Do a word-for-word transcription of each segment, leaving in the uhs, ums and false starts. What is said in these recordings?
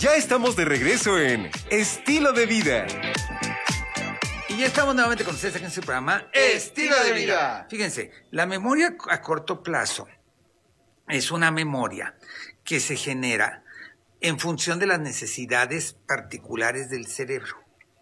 Ya estamos de regreso en Estilo de Vida. Y ya estamos nuevamente con ustedes aquí en su programa Estilo de Vida. Fíjense, la memoria a corto plazo es una memoria que se genera en función de las necesidades particulares del cerebro.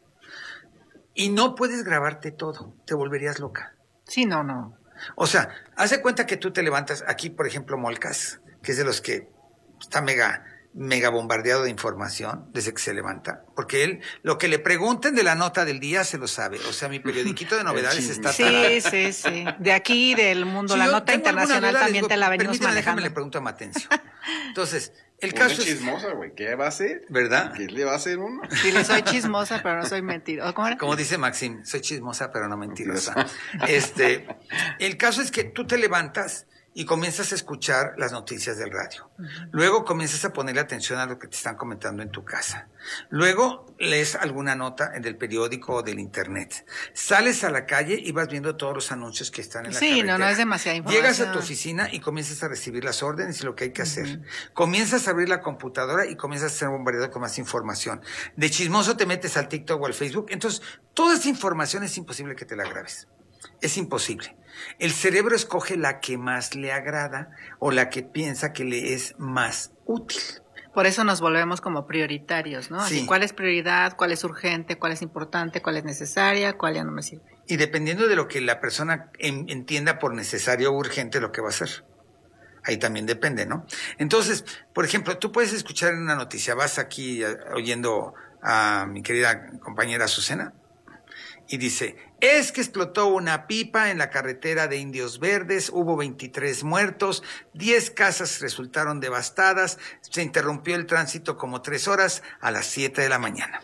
Y no puedes grabarte todo, te volverías loca. Sí, no, no. O sea, haz de cuenta que tú te levantas, aquí por ejemplo Molcas, que es de los que está mega, mega bombardeado de información desde que se levanta, porque él, lo que le pregunten de la nota del día se lo sabe. O sea, mi periodiquito de novedades está Sí, tarado. sí, sí. De aquí, del mundo, Si la yo nota tengo alguna internacional duda, también les digo, te la venimos permíteme, manejando. déjame le pregunto a Matencio. Entonces, el Uno caso es es... chismosa, güey. ¿Qué va a hacer? ¿Verdad? ¿Qué le va a hacer uno? Dile, soy chismosa, pero no soy mentirosa. ¿Cómo era? Como dice Maxim, soy chismosa pero no mentirosa. Este, el caso es que tú te levantas y comienzas a escuchar las noticias del radio. Uh-huh. Luego comienzas a ponerle atención a lo que te están comentando en tu casa. Luego lees alguna nota en el periódico o del internet. Sales a la calle y vas viendo todos los anuncios que están en la sí, carretera. Sí, no, no es demasiada información. Llegas a tu oficina y comienzas a recibir las órdenes y lo que hay que hacer. Uh-huh. Comienzas a abrir la computadora y comienzas a ser bombardeado con más información. De chismoso te metes al TikTok o al Facebook. Entonces, toda esa información es imposible que te la grabes. Es imposible. El cerebro escoge la que más le agrada o la que piensa que le es más útil. Por eso nos volvemos como prioritarios, ¿no? Sí. Así, ¿cuál es prioridad? ¿Cuál es urgente? ¿Cuál es importante? ¿Cuál es necesaria? ¿Cuál ya no me sirve? Y dependiendo de lo que la persona en, entienda por necesario o urgente, lo que va a hacer. Ahí también depende, ¿no? Entonces, por ejemplo, tú puedes escuchar en una noticia, vas aquí a, oyendo a mi querida compañera Azucena, y dice, es que explotó una pipa en la carretera de Indios Verdes, hubo veintitrés muertos, diez casas resultaron devastadas, se interrumpió el tránsito como tres horas a las siete de la mañana.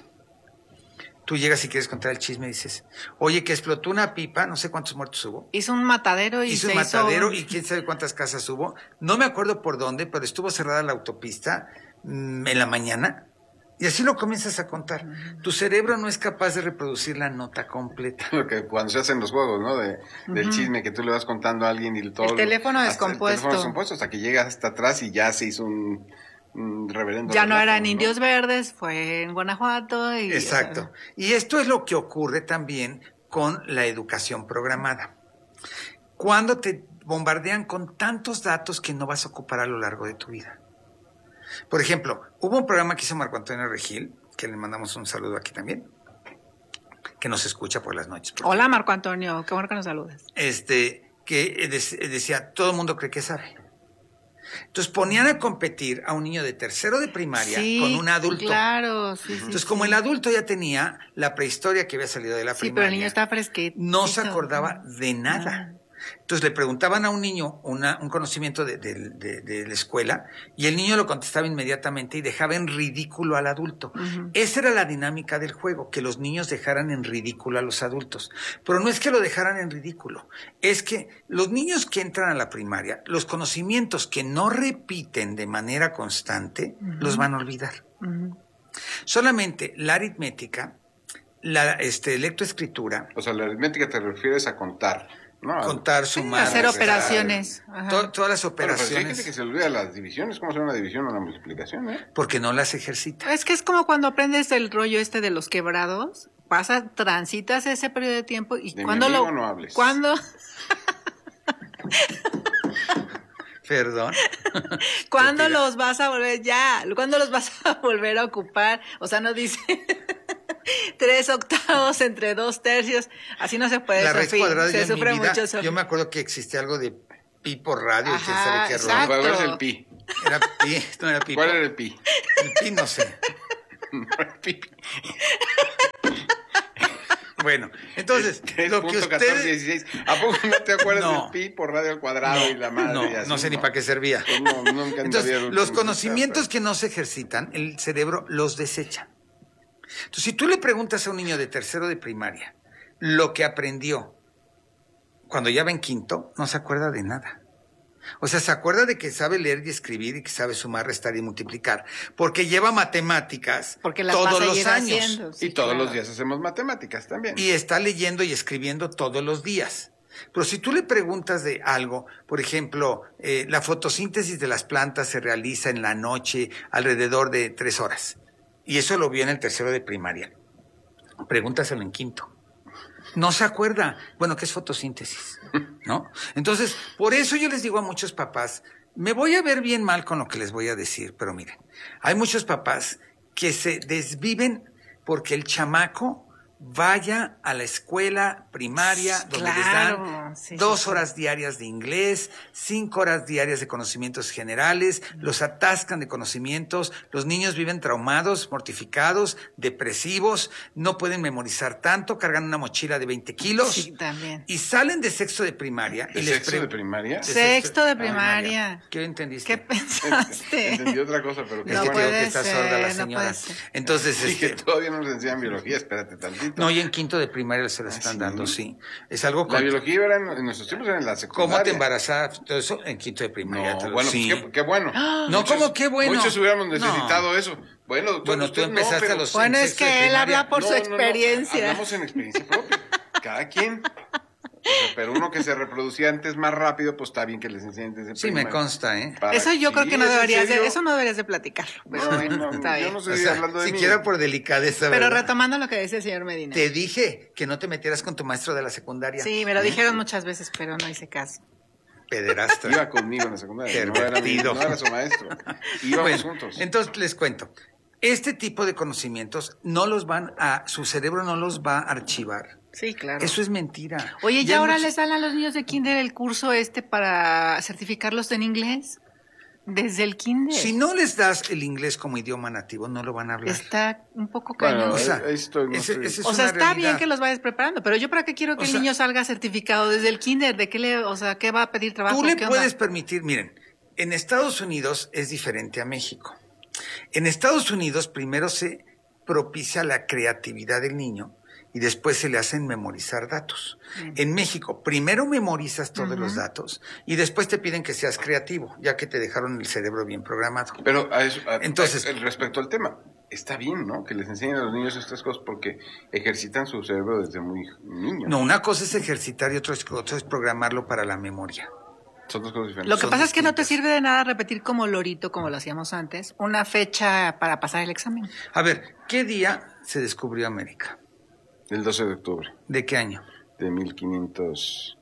Tú llegas y quieres contar el chisme y dices, oye, que explotó una pipa, no sé cuántos muertos hubo. Hizo un matadero y hizo se un matadero hizo... y quién sabe cuántas casas hubo. No me acuerdo por dónde, pero estuvo cerrada la autopista mmm, en la mañana. Y así lo comienzas a contar. Uh-huh. Tu cerebro no es capaz de reproducir la nota completa. Lo que cuando se hacen los juegos, ¿no? De, uh-huh. Del chisme que tú le vas contando a alguien y todo. El teléfono descompuesto. El teléfono descompuesto hasta que llegas hasta atrás y ya se hizo un, un reverendo. Ya relato, no era en ¿no? Indios Verdes, fue en Guanajuato. Y, exacto. Y esto es lo que ocurre también con la educación programada. Cuando te bombardean con tantos datos que no vas a ocupar a lo largo de tu vida. Por ejemplo, hubo un programa que hizo Marco Antonio Regil, que le mandamos un saludo aquí también, que nos escucha por las noches. Por Hola Marco Antonio, qué bueno que nos saludes. Este, que decía, todo el mundo cree que sabe. Entonces ponían a competir a un niño de tercero de primaria sí, con un adulto. Claro, sí, sí. Entonces, sí. como el adulto ya tenía la prehistoria que había salido de la sí, primaria. pero el niño estaba fresquito. No se acordaba de nada. Ah. Entonces le preguntaban a un niño una, un conocimiento de, de, de, de la escuela y el niño lo contestaba inmediatamente y dejaba en ridículo al adulto. Uh-huh. Esa era la dinámica del juego, que los niños dejaran en ridículo a los adultos. Pero no es que lo dejaran en ridículo, es que los niños que entran a la primaria, los conocimientos que no repiten de manera constante, uh-huh. los van a olvidar. Uh-huh. Solamente la aritmética, la este, lectoescritura... O sea, la aritmética te refieres a contar. No, contar, sumar, hacer operaciones. To, todas las operaciones. Pero, pero sí hay que se olvida las divisiones. ¿Cómo hacer una división o una multiplicación? ¿eh? Porque no las ejercita. Es que es como cuando aprendes el rollo este de los quebrados. Pasa, transitas ese periodo de tiempo y de cuando mi amigo lo. No hables. Cuando. Perdón. ¿Cuándo los vas a volver ya? ¿Cuándo los vas a volver a ocupar? O sea, no dice tres octavos entre dos tercios. Así no se puede. La raíz Sofía. cuadrada se ya sufre en mi vida, mucho. Sofía. Yo me acuerdo que existía algo de pi por radio. Ajá, ¿Quién sabe qué exacto. rollo? ¿Cuál es el pi? Era pi, no era pi. ¿Cuál era el pi? El pi no sé. No era el pi. Bueno, entonces, lo que ustedes... dieciséis. ¿A poco no te acuerdas no, del pi por radio al cuadrado no, y la madre? No, y así, no sé no. ni para qué servía. Pues no, nunca entonces, los conocimientos pero... que no se ejercitan, el cerebro los desecha. Entonces, si tú le preguntas a un niño de tercero de primaria lo que aprendió cuando ya va en quinto, no se acuerda de nada. O sea, se acuerda de que sabe leer y escribir y que sabe sumar, restar y multiplicar, porque lleva matemáticas porque las todos vas a los ir años. Haciendo, sí, y todos claro. los días hacemos matemáticas también. Y está leyendo y escribiendo todos los días. Pero si tú le preguntas de algo, por ejemplo, eh, la fotosíntesis de las plantas se realiza en la noche alrededor de tres horas. Y eso lo vio en el tercero de primaria. Pregúntaselo en quinto. No se acuerda. Bueno, ¿qué es fotosíntesis? ¿No? Entonces, por eso yo les digo a muchos papás, me voy a ver bien mal con lo que les voy a decir, pero miren, hay muchos papás que se desviven porque el chamaco vaya a la escuela primaria donde Claro, les dan sí, dos sí, sí. horas diarias de inglés, cinco horas diarias de conocimientos generales, los atascan de conocimientos, los niños viven traumados, mortificados, depresivos, no pueden memorizar tanto, cargan una mochila de veinte kilos Sí, también. y salen de sexto de primaria. ¿De y les sexto pre- de primaria? de Sexto de Ah, primaria. ¿Qué entendiste? ¿Qué pensaste? Entendí otra cosa, pero qué Es No que bueno. creo puede que está ser, sorda la no señora. puede ser. Entonces, Y que este, todavía no nos enseñan biología, espérate tantito. no, y en quinto de primaria se la Ah, están ¿sí? dando, sí. Es algo La con- biología era en, en nuestros tiempos era en la secundaria. ¿Cómo te embarazabas? Todo eso en quinto de primaria. No, te lo- bueno, sí. pues qué, qué bueno. No, ¿cómo qué bueno? Muchos hubiéramos No. necesitado eso. Bueno, doctor, Bueno, tú usted no, empezaste pero- a los Bueno, en es sexto de que él primaria. habla por su No, no, no, experiencia. hablamos en experiencia propia. Cada quien. O sea, pero uno que se reproducía antes más rápido, pues está bien que les enseñen desde Sí, me primaria. consta, ¿eh? Para- Eso yo creo sí, que no ¿es en deberías de, serio? eso no deberías de platicarlo. Pero No, bueno, no, está yo bien. no O estoy sea, hablando de mí. siquiera por delicadeza, Pero ¿verdad? retomando lo que decía el señor Medina. Te dije que no te metieras con tu maestro de la secundaria. Sí, me lo dijeron muchas veces, pero no hice caso. Pederasta. Iba conmigo en la secundaria. No era, mi- Pervertido. no era su maestro. Íbamos Bueno, juntos. entonces les cuento. Este tipo de conocimientos no los van a, su cerebro no los va a archivar. Sí, claro. Eso es mentira. Oye, Ya ¿ya ahora muchos- les dan a los niños de kinder el curso este para certificarlos en inglés? Desde el kinder. Si no les das el inglés como idioma nativo, no lo van a hablar. Está un poco Bueno, cañón. O sea, ahí estoy, no ese- estoy- ese es O sea, una está bien realidad. que los vayas preparando, pero yo para qué quiero que O el sea- niño salga certificado desde el kinder, ¿de qué le, o sea, qué va a pedir trabajo? Tú le ¿Qué onda? puedes permitir, miren, en Estados Unidos es diferente a México. En Estados Unidos primero se propicia la creatividad del niño y después se le hacen memorizar datos. En México, primero memorizas todos los datos y después te piden que seas creativo, ya que te dejaron el cerebro bien programado. Pero a eso, a- Entonces- a- respecto al tema, está bien, ¿no? Que les enseñen a los niños estas cosas porque ejercitan su cerebro desde muy niños. No, una cosa es ejercitar y otra es, otra es programarlo para la memoria. Son dos cosas diferentes. Lo que son pasa es que no te distintas. sirve de nada repetir como lorito, como lo hacíamos antes, una fecha para pasar el examen. A ver, ¿qué día se descubrió América? El doce de octubre ¿De qué año? de mil quinientos...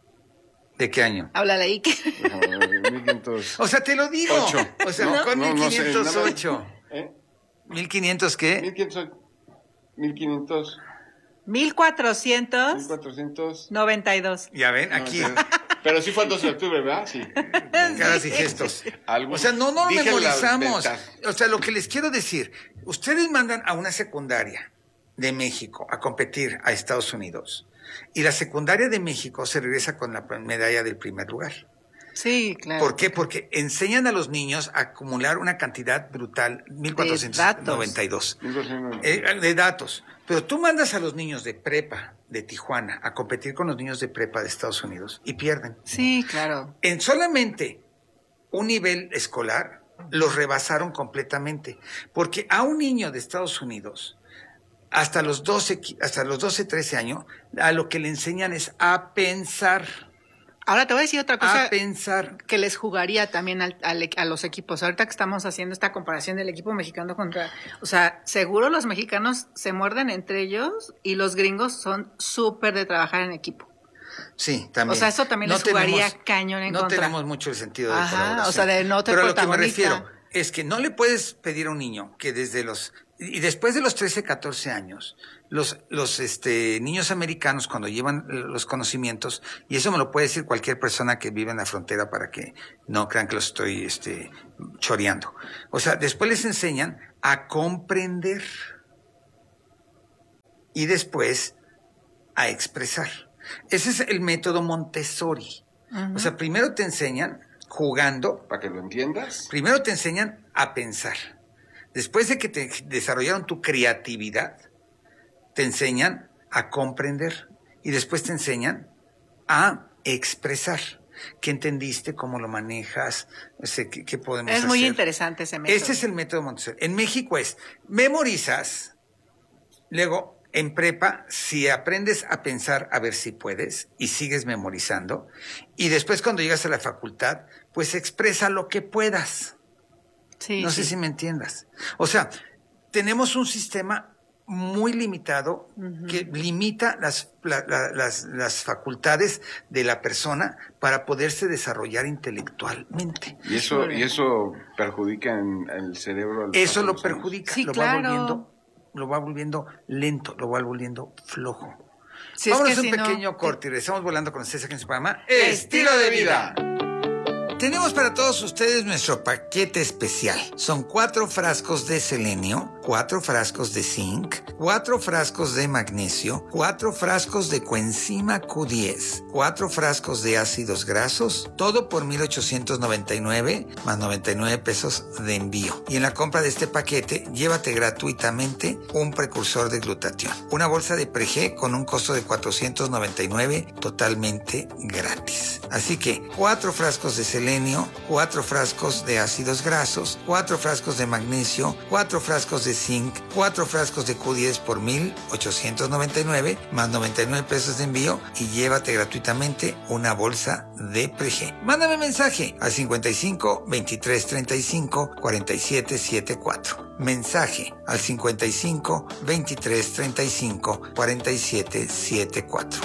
¿De qué año? Háblale ahí. que- mil quinientos... O sea, te lo digo. Ocho. O sea, No, con no, no sé, mil quinientos ocho. nada más- ¿Eh? ¿mil quinientos qué? mil quinientos... mil quinientos... mil cuatrocientos mil cuatrocientos... noventa y dos. Ya ven, aquí, Pero sí fue el doce de octubre, ¿verdad? Sí. caras y gestos. Algo- O sea, no, no lo Dije las memorizamos. ventajas. O sea, lo que les quiero decir, ustedes mandan a una secundaria de México a competir a Estados Unidos y la secundaria de México se regresa con la medalla del primer lugar. Sí, claro. ¿Por qué? Porque enseñan a los niños a acumular una cantidad brutal, mil cuatrocientos noventa y dos, mil cuatrocientos... eh, de datos. Pero tú mandas a los niños de prepa de Tijuana a competir con los niños de prepa de Estados Unidos y pierden. Sí, claro. En solamente un nivel escolar los rebasaron completamente, porque a un niño de Estados Unidos hasta los doce, hasta los doce, trece años, a lo que le enseñan es a pensar, Ahora te voy a decir otra cosa a pensar. que les jugaría también al- al e- a los equipos. Ahorita que estamos haciendo esta comparación del equipo mexicano contra... O sea, seguro los mexicanos se muerden entre ellos y los gringos son súper de trabajar en equipo. Sí, también. O sea, eso también les jugaría cañón en no contra. No tenemos mucho el sentido de Ajá, colaboración. o sea, de no te Pero a lo que me protagonista. refiero es que no le puedes pedir a un niño que desde los... Y después de los trece, catorce años, los, los este, niños americanos cuando llevan los conocimientos, y eso me lo puede decir cualquier persona que vive en la frontera para que no crean que los estoy este, choreando. O sea, después les enseñan a comprender y después a expresar. Ese es el método Montessori. Ujú. O sea, primero te enseñan jugando, Para que lo entiendas. primero te enseñan a pensar. Después de que te desarrollaron tu creatividad, te enseñan a comprender y después te enseñan a expresar. ¿Qué entendiste? ¿Cómo lo manejas? O sea, ¿qué, qué podemos hacer? Es muy interesante ese método. Este es el método Montessori. En México es, memorizas, luego en prepa, si aprendes a pensar a ver si puedes y sigues memorizando, y después cuando llegas a la facultad, pues expresa lo que puedas. Sí, No sé sí. si me entiendas. O sea, tenemos un sistema muy limitado Ujú. que limita las, la- la- las, las facultades de la persona para poderse desarrollar intelectualmente. Y eso, y eso perjudica en, en el cerebro. al Eso paso de lo los años. perjudica, Sí, lo claro. va volviendo, lo va volviendo lento, lo va volviendo flojo. Si es Vámonos que a un si no- pequeño corte y regresamos volando con ustedes aquí en su programa Estilo de Vida. Tenemos para todos ustedes nuestro paquete especial. Son cuatro frascos de selenio, cuatro frascos de zinc, cuatro frascos de magnesio, cuatro frascos de coenzima Q diez, cuatro frascos de ácidos grasos, todo por mil ochocientos noventa y nueve más noventa y nueve pesos de envío. Y en la compra de este paquete, llévate gratuitamente un precursor de glutatión. Una bolsa de Pregé con un costo de cuatrocientos noventa y nueve totalmente gratis. Así que cuatro frascos de selenio, cuatro frascos de ácidos grasos, cuatro frascos de magnesio, cuatro frascos de zinc, cuatro frascos de Q diez por mil ochocientos noventa y nueve más noventa y nueve pesos de envío y llévate gratuitamente una bolsa de Pregé. Mándame mensaje al cincuenta y cinco veintitrés treinta y cinco cuarenta y siete setenta y cuatro. Mensaje al cincuenta y cinco veintitrés treinta y cinco cuarenta y siete setenta y cuatro.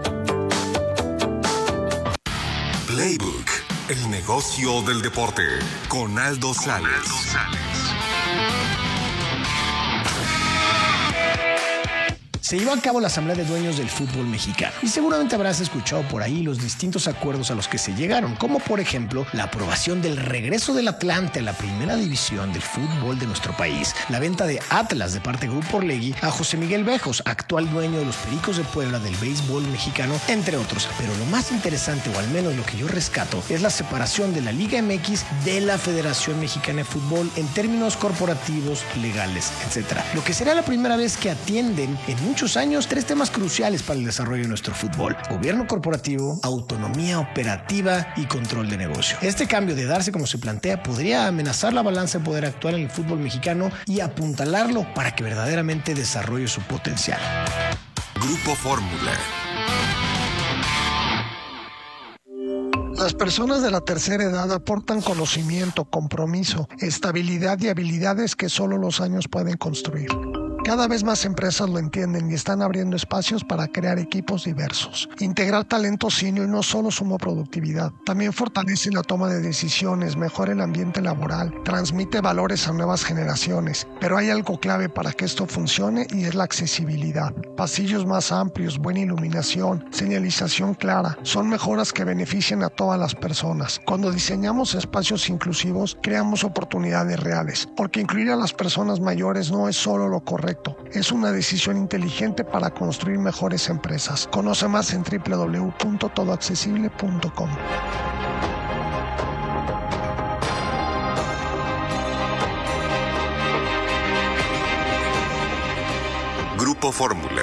Playbook, el negocio del deporte, con Aldo Sales. Se llevó a cabo la Asamblea de Dueños del Fútbol Mexicano y seguramente habrás escuchado por ahí los distintos acuerdos a los que se llegaron, como por ejemplo la aprobación del regreso del Atlante a la primera división del fútbol de nuestro país, la venta de Atlas de parte de Grupo Orlegui a José Miguel Bejos, actual dueño de los Pericos de Puebla del béisbol mexicano, entre otros. Pero lo más interesante, o al menos lo que yo rescato, es la separación de la Liga M X de la Federación Mexicana de Fútbol en términos corporativos, legales, etcétera. Lo que será la primera vez que atienden en muchos años tres temas cruciales para el desarrollo de nuestro fútbol: gobierno corporativo, autonomía operativa y control de negocio. Este cambio, de darse como se plantea, podría amenazar la balanza de poder actual en el fútbol mexicano y apuntalarlo para que verdaderamente desarrolle su potencial. Grupo Fórmula. Las personas de la tercera edad aportan conocimiento, compromiso, estabilidad y habilidades que solo los años pueden construir. Cada vez más empresas lo entienden y están abriendo espacios para crear equipos diversos. Integrar talento senior no solo suma productividad, también fortalece la toma de decisiones, mejora el ambiente laboral, transmite valores a nuevas generaciones. Pero hay algo clave para que esto funcione y es la accesibilidad. Pasillos más amplios, buena iluminación, señalización clara, son mejoras que benefician a todas las personas. Cuando diseñamos espacios inclusivos, creamos oportunidades reales, porque incluir a las personas mayores no es solo lo correcto. Es una decisión inteligente para construir mejores empresas. Conoce más en doble u doble u doble u punto todo accesible punto com. Grupo Fórmula.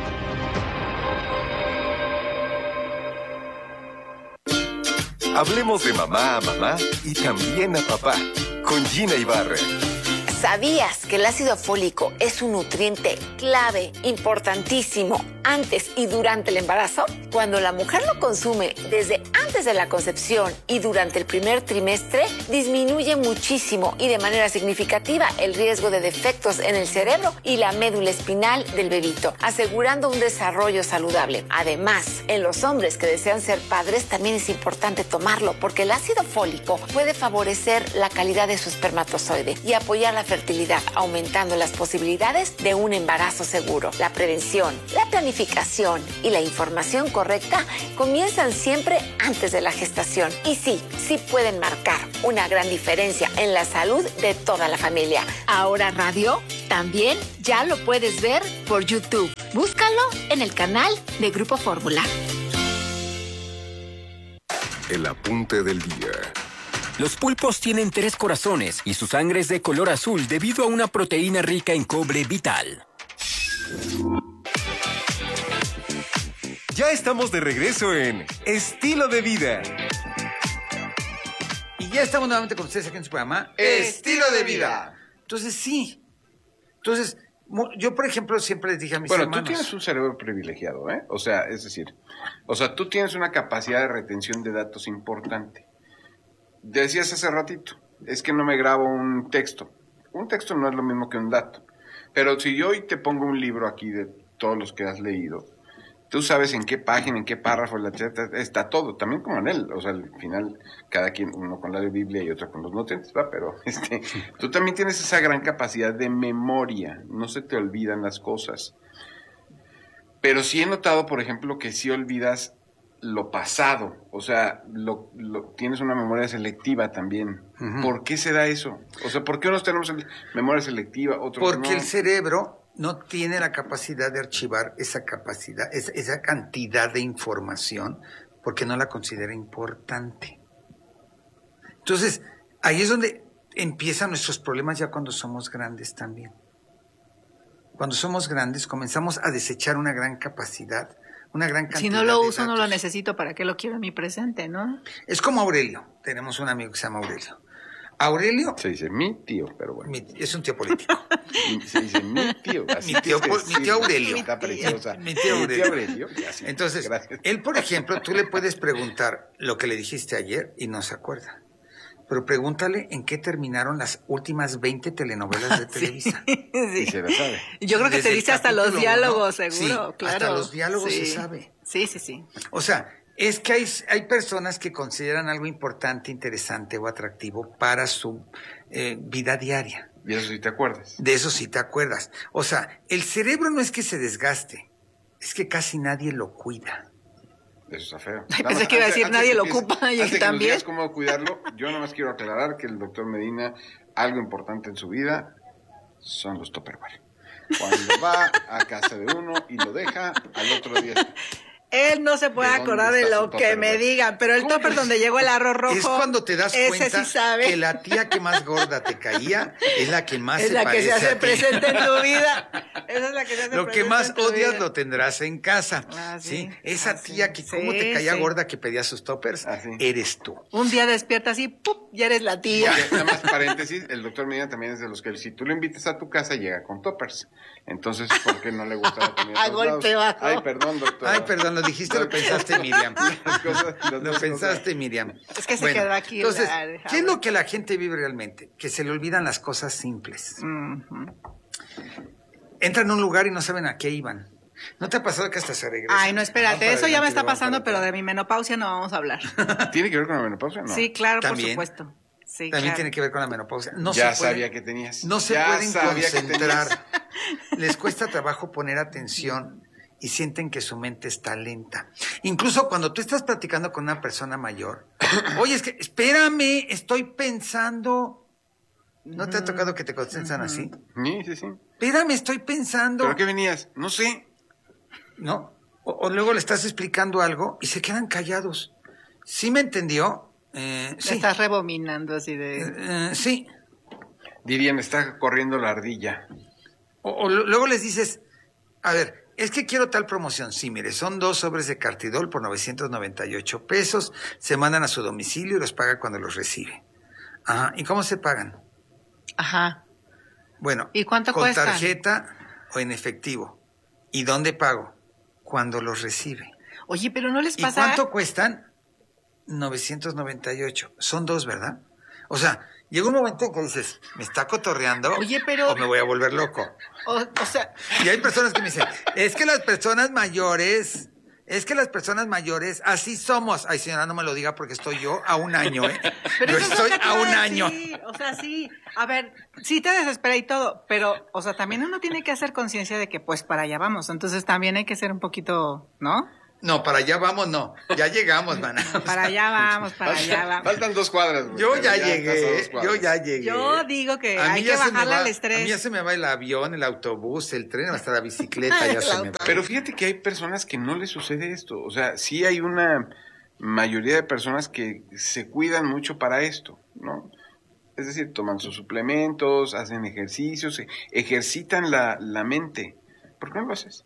Hablemos de mamá a mamá y también a papá, con Gina Ibarra. ¿Sabías que el ácido fólico es un nutriente clave, importantísimo, antes y durante el embarazo? Cuando la mujer lo consume desde antes de la concepción y durante el primer trimestre, disminuye muchísimo y de manera significativa el riesgo de defectos en el cerebro y la médula espinal del bebito, asegurando un desarrollo saludable. Además, en los hombres que desean ser padres también es importante tomarlo, porque el ácido fólico puede favorecer la calidad de su espermatozoide y apoyar la fertilidad, aumentando las posibilidades de un embarazo seguro. La prevención, la planificación y la información correcta comienzan siempre antes de la gestación. Y sí, sí pueden marcar una gran diferencia en la salud de toda la familia. Ahora Radio también ya lo puedes ver por YouTube. Búscalo en el canal de Grupo Fórmula. El apunte del día. Los pulpos tienen tres corazones y su sangre es de color azul debido a una proteína rica en cobre vital. Ya estamos de regreso en Estilo de Vida. Y ya estamos nuevamente con ustedes aquí en su programa Estilo de Vida. Entonces sí. Entonces, mu- yo por ejemplo siempre les dije a mis Bueno, hermanos. tú tienes un cerebro privilegiado, ¿eh? O sea, es decir, o sea, tú tienes una capacidad de retención de datos importante. Decías hace ratito, es que no me grabo un texto. Un texto no es lo mismo que un dato. Pero si yo hoy te pongo un libro aquí de todos los que has leído, tú sabes en qué página, en qué párrafo, etcétera, está todo, también como en él. O sea, al final, cada quien, uno con la Biblia y otro con los nutrientes, ¿va? Pero este, tú también tienes esa gran capacidad de memoria, no se te olvidan las cosas. Pero sí he notado, por ejemplo, que sí olvidas lo pasado, o sea, lo, lo, tienes una memoria selectiva también. Uh-huh. ¿Por qué se da eso? O sea, ¿por qué unos tenemos memoria selectiva, otros Porque no? el cerebro no tiene la capacidad de archivar esa capacidad, esa, esa cantidad de información, porque no la considera importante. Entonces, ahí es donde empiezan nuestros problemas ya cuando somos grandes también. Cuando somos grandes comenzamos a desechar una gran capacidad, una gran cantidad. Si no lo uso, de no lo necesito, ¿para qué lo quiero en mi presente, no? Es como Aurelio. Tenemos un amigo que se llama Aurelio. Aurelio... Se dice mi tío, pero bueno. Mi, es un tío político. Se dice mi tío. Mi tío, mi tío Aurelio. Está preciosa. Mi tío Aurelio. Mi tío Aurelio. Entonces, gracias. Él, por ejemplo, tú le puedes preguntar lo que le dijiste ayer y no se acuerda. Pero pregúntale en qué terminaron las últimas veinte telenovelas de Televisa. Sí, sí. Y se la sabe. Yo creo que Desde te dice el hasta los capítulo diálogos, uno, seguro, sí, claro. Hasta los diálogos sí. se sabe. Sí, sí, sí. O sea, es que hay, hay personas que consideran algo importante, interesante o atractivo para su eh, vida diaria. Y eso sí te acuerdas. De eso sí te acuerdas. O sea, el cerebro no es que se desgaste, es que casi nadie lo cuida. Eso está feo. Ay, pensé que iba a decir, antes, nadie antes lo ocupa, antes yo de que también. nos digas cómo cuidarlo, yo nada más quiero aclarar que el doctor Medina, algo importante en su vida, son los Tupperware. Cuando va a casa de uno y lo deja, al otro día... Él no se puede ¿De acordar dónde de está lo su que topper, me güey? digan, pero el topper donde llegó el arroz rojo. Es cuando te das ese cuenta sí sabe. que la tía que más gorda te caía es la que más es se la que parece se hace a ti. presente en tu vida. Esa es la que se hace Lo que presente más en tu odias vida. lo tendrás en casa. Ah, sí. ¿sí? Esa Ah, sí. tía que cómo Sí, te caía sí. gorda que pedía sus toppers, Ah, sí. eres tú. Un día despierta así, ¡pup! Ya eres la tía. Porque, nada más paréntesis, el doctor Medina también es de los que si tú lo invitas a tu casa llega con toppers. Entonces, ¿por qué no le gusta la comida? A a todos golpe lados? bajo. Ay, perdón, doctor. Ay, perdón, lo dijiste, lo pensaste, Miriam. Las cosas, las Lo dos pensaste, cosas. Miriam. Es que se quedó aquí Entonces, la- ¿qué es lo que la gente vive realmente? Que se le olvidan las cosas simples. Ujú. Entran a un lugar y no saben a qué iban. ¿No te ha pasado que hasta se regresan? Ay, no, espérate, Van para eso ya me adelante y está van para pasando, pero atrás. de mi menopausia no vamos a hablar. ¿Tiene que ver con la menopausia? No. Sí, claro, También. por supuesto. Sí, También claro. tiene que ver con la menopausia. No ya se pueden- sabía que tenías. No se Ya pueden sabía que concentrar. tenías. Les cuesta trabajo poner atención y sienten que su mente está lenta. Incluso cuando tú estás platicando con una persona mayor, oye, es que, espérame, estoy pensando. ¿No te ha tocado que te contestan así? Sí, sí, sí. Espérame, estoy pensando. ¿Pero qué venías? No sé. ¿No? O, o luego le estás explicando algo y se quedan callados. ¿Sí me entendió? Eh, sí. Estás rebominando así de... Eh, sí. Dirían, está corriendo la ardilla. O, o lo- luego les dices, a ver, es que quiero tal promoción. Sí, mire, son dos sobres de Cartidol por novecientos noventa y ocho pesos. Se mandan a su domicilio y los paga cuando los recibe. Ajá. ¿Y cómo se pagan? Ajá. Bueno, ¿Y cuánto con cuestan? tarjeta o en efectivo. ¿Y dónde pago? Cuando los recibe. Oye, pero no les ¿Y pasa... cuánto cuestan? novecientos noventa y ocho. Son dos, ¿verdad? O sea, llega un momento en que dices, ¿me está cotorreando? Oye, pero- O me voy a volver loco. O, o sea, Y hay personas que me dicen, es que las personas mayores, es que las personas mayores, así somos. Ay, señora, no me lo diga porque estoy yo a un año, ¿eh? pero Yo eso es lo estoy que te a iba un a año. decir. O sea, sí. A ver, sí te desespera y todo, pero, o sea, también uno tiene que hacer conciencia de que, pues, para allá vamos. Entonces, también hay que ser un poquito, ¿no? No, para allá vamos, no. Ya llegamos, man. Para allá vamos, para allá vamos. Faltan dos cuadras. güey, Yo pero ya estás a llegué, dos cuadras. yo ya llegué. Yo digo que A mí hay ya que se me bajarle va- al A estrés. mí ya se me va el avión, el autobús, el tren, hasta la bicicleta, ya El se me va. Pero fíjate que hay personas que no les sucede esto. O sea, sí hay una mayoría de personas que se cuidan mucho para esto, ¿no? Es decir, toman sus suplementos, hacen ejercicios, e- ejercitan la, la mente. ¿Por qué no lo haces?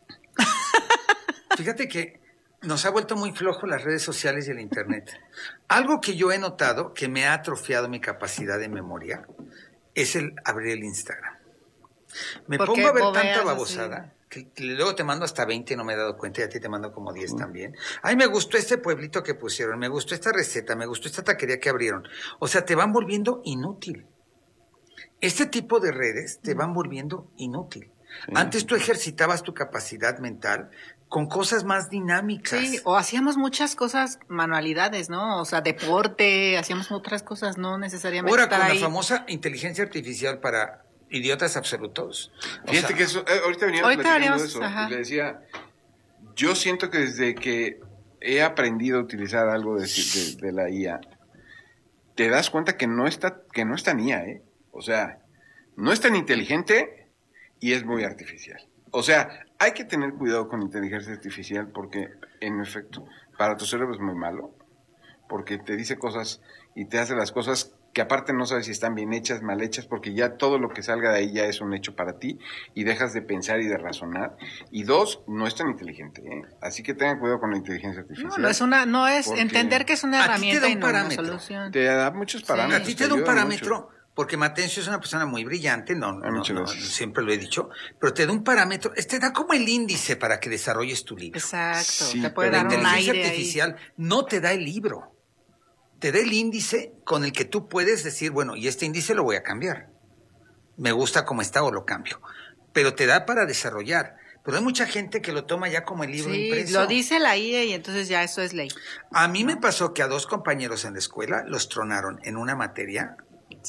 Fíjate que nos ha vuelto muy flojo las redes sociales y el internet. Algo que yo he notado que me ha atrofiado mi capacidad de memoria es el abrir el Instagram. Me ¿Por pongo qué a ver bobeas tanta así? babosada que que luego te mando hasta veinte, no me he dado cuenta, y a ti te mando como diez también. Ay, me gustó este pueblito que pusieron, me gustó esta receta, me gustó esta taquería que abrieron. O sea, te van volviendo inútil. Este tipo de redes te van volviendo inútil. Sí. Antes tú ejercitabas tu capacidad mental con cosas más dinámicas. Sí, o hacíamos muchas cosas, manualidades, ¿no? O sea, deporte, hacíamos otras cosas, no necesariamente Ahora estar con ahí. la famosa inteligencia artificial para idiotas absolutos. O Fíjate sea, que eso, eh, ahorita veníamos ahorita platicando de veníamos, eso, ajá. y le decía, yo siento que desde que he aprendido a utilizar algo de, de, de la I A, te das cuenta que no está, que no es tan I A, ¿eh? O sea, no es tan inteligente y es muy artificial. O sea, hay que tener cuidado con la inteligencia artificial porque, en efecto, para tu cerebro es muy malo, porque te dice cosas y te hace las cosas que aparte no sabes si están bien hechas, mal hechas, porque ya todo lo que salga de ahí ya es un hecho para ti y dejas de pensar y de razonar. Y dos, no es tan inteligente, ¿eh? Así que tengan cuidado con la inteligencia artificial. No, no es una, no es Porque entender que es una a ti te herramienta da y un no una parámetro. solución. Te da muchos parámetros. a ti te te da un ayuda parámetro, mucho. porque Matencio es una persona muy brillante, no, no, muchas no, gracias. siempre lo he dicho, pero te da un parámetro, te da como el índice para que desarrolles tu libro. Exacto, Sí, te puede pero La dar un inteligencia aire ahí. artificial no te da el libro, te da el índice con el que tú puedes decir, bueno, y este índice lo voy a cambiar. Me gusta como está o lo cambio. Pero te da para desarrollar. Pero hay mucha gente que lo toma ya como el libro Sí, impreso. lo dice la I A y entonces ya eso es ley. A mí me pasó que a dos compañeros en la escuela los tronaron en una materia.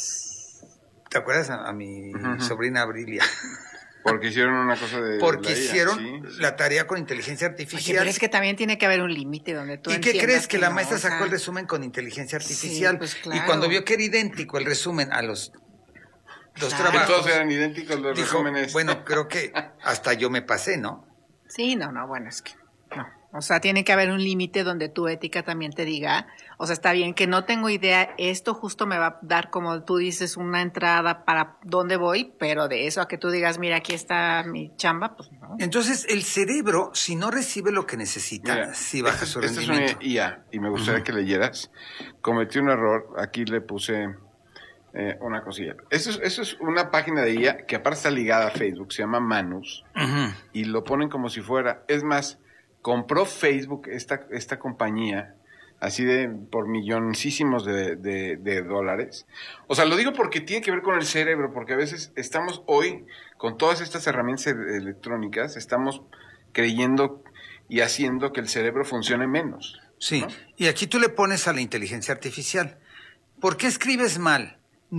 ¿Te acuerdas a, a mi Ujú. sobrina Abrilia? Porque hicieron una cosa de Porque la I A, hicieron sí, sí. la tarea con inteligencia Oye, artificial. pero es que también tiene que haber un límite donde tú ¿Y qué entiendas crees? Que la no, maestra o sea, sacó el resumen con inteligencia artificial. pues, Y claro. cuando vio que era idéntico el resumen a los dos Claro. Que trabajos, todos eran idénticos los dijo, resúmenes. bueno, creo que hasta yo me pasé, ¿no? Sí, no, no, bueno, es que no. O sea, tiene que haber un límite donde tu ética también te diga, o sea, está bien que no tengo idea, esto justo me va a dar, como tú dices, una entrada para dónde voy, pero de eso a que tú digas, mira, aquí está mi chamba, pues no. Entonces, el cerebro, si no recibe lo que necesita, Mira, sí baja esta, su esta es rendimiento. una I A y me gustaría que leyeras. Cometí un error, aquí le puse eh, una cosilla. Eso es, eso es una página de I A que aparte está ligada a Facebook, se llama Manus, Ujú. y lo ponen como si fuera, es más, compró Facebook esta, esta compañía, así de por milloncísimos de, de, de dólares. O sea, lo digo porque tiene que ver con el cerebro, porque a veces estamos hoy, con todas estas herramientas e- electrónicas, estamos creyendo y haciendo que el cerebro funcione menos. Sí, ¿no? y aquí tú le pones a la inteligencia artificial. ¿Por qué escribes mal?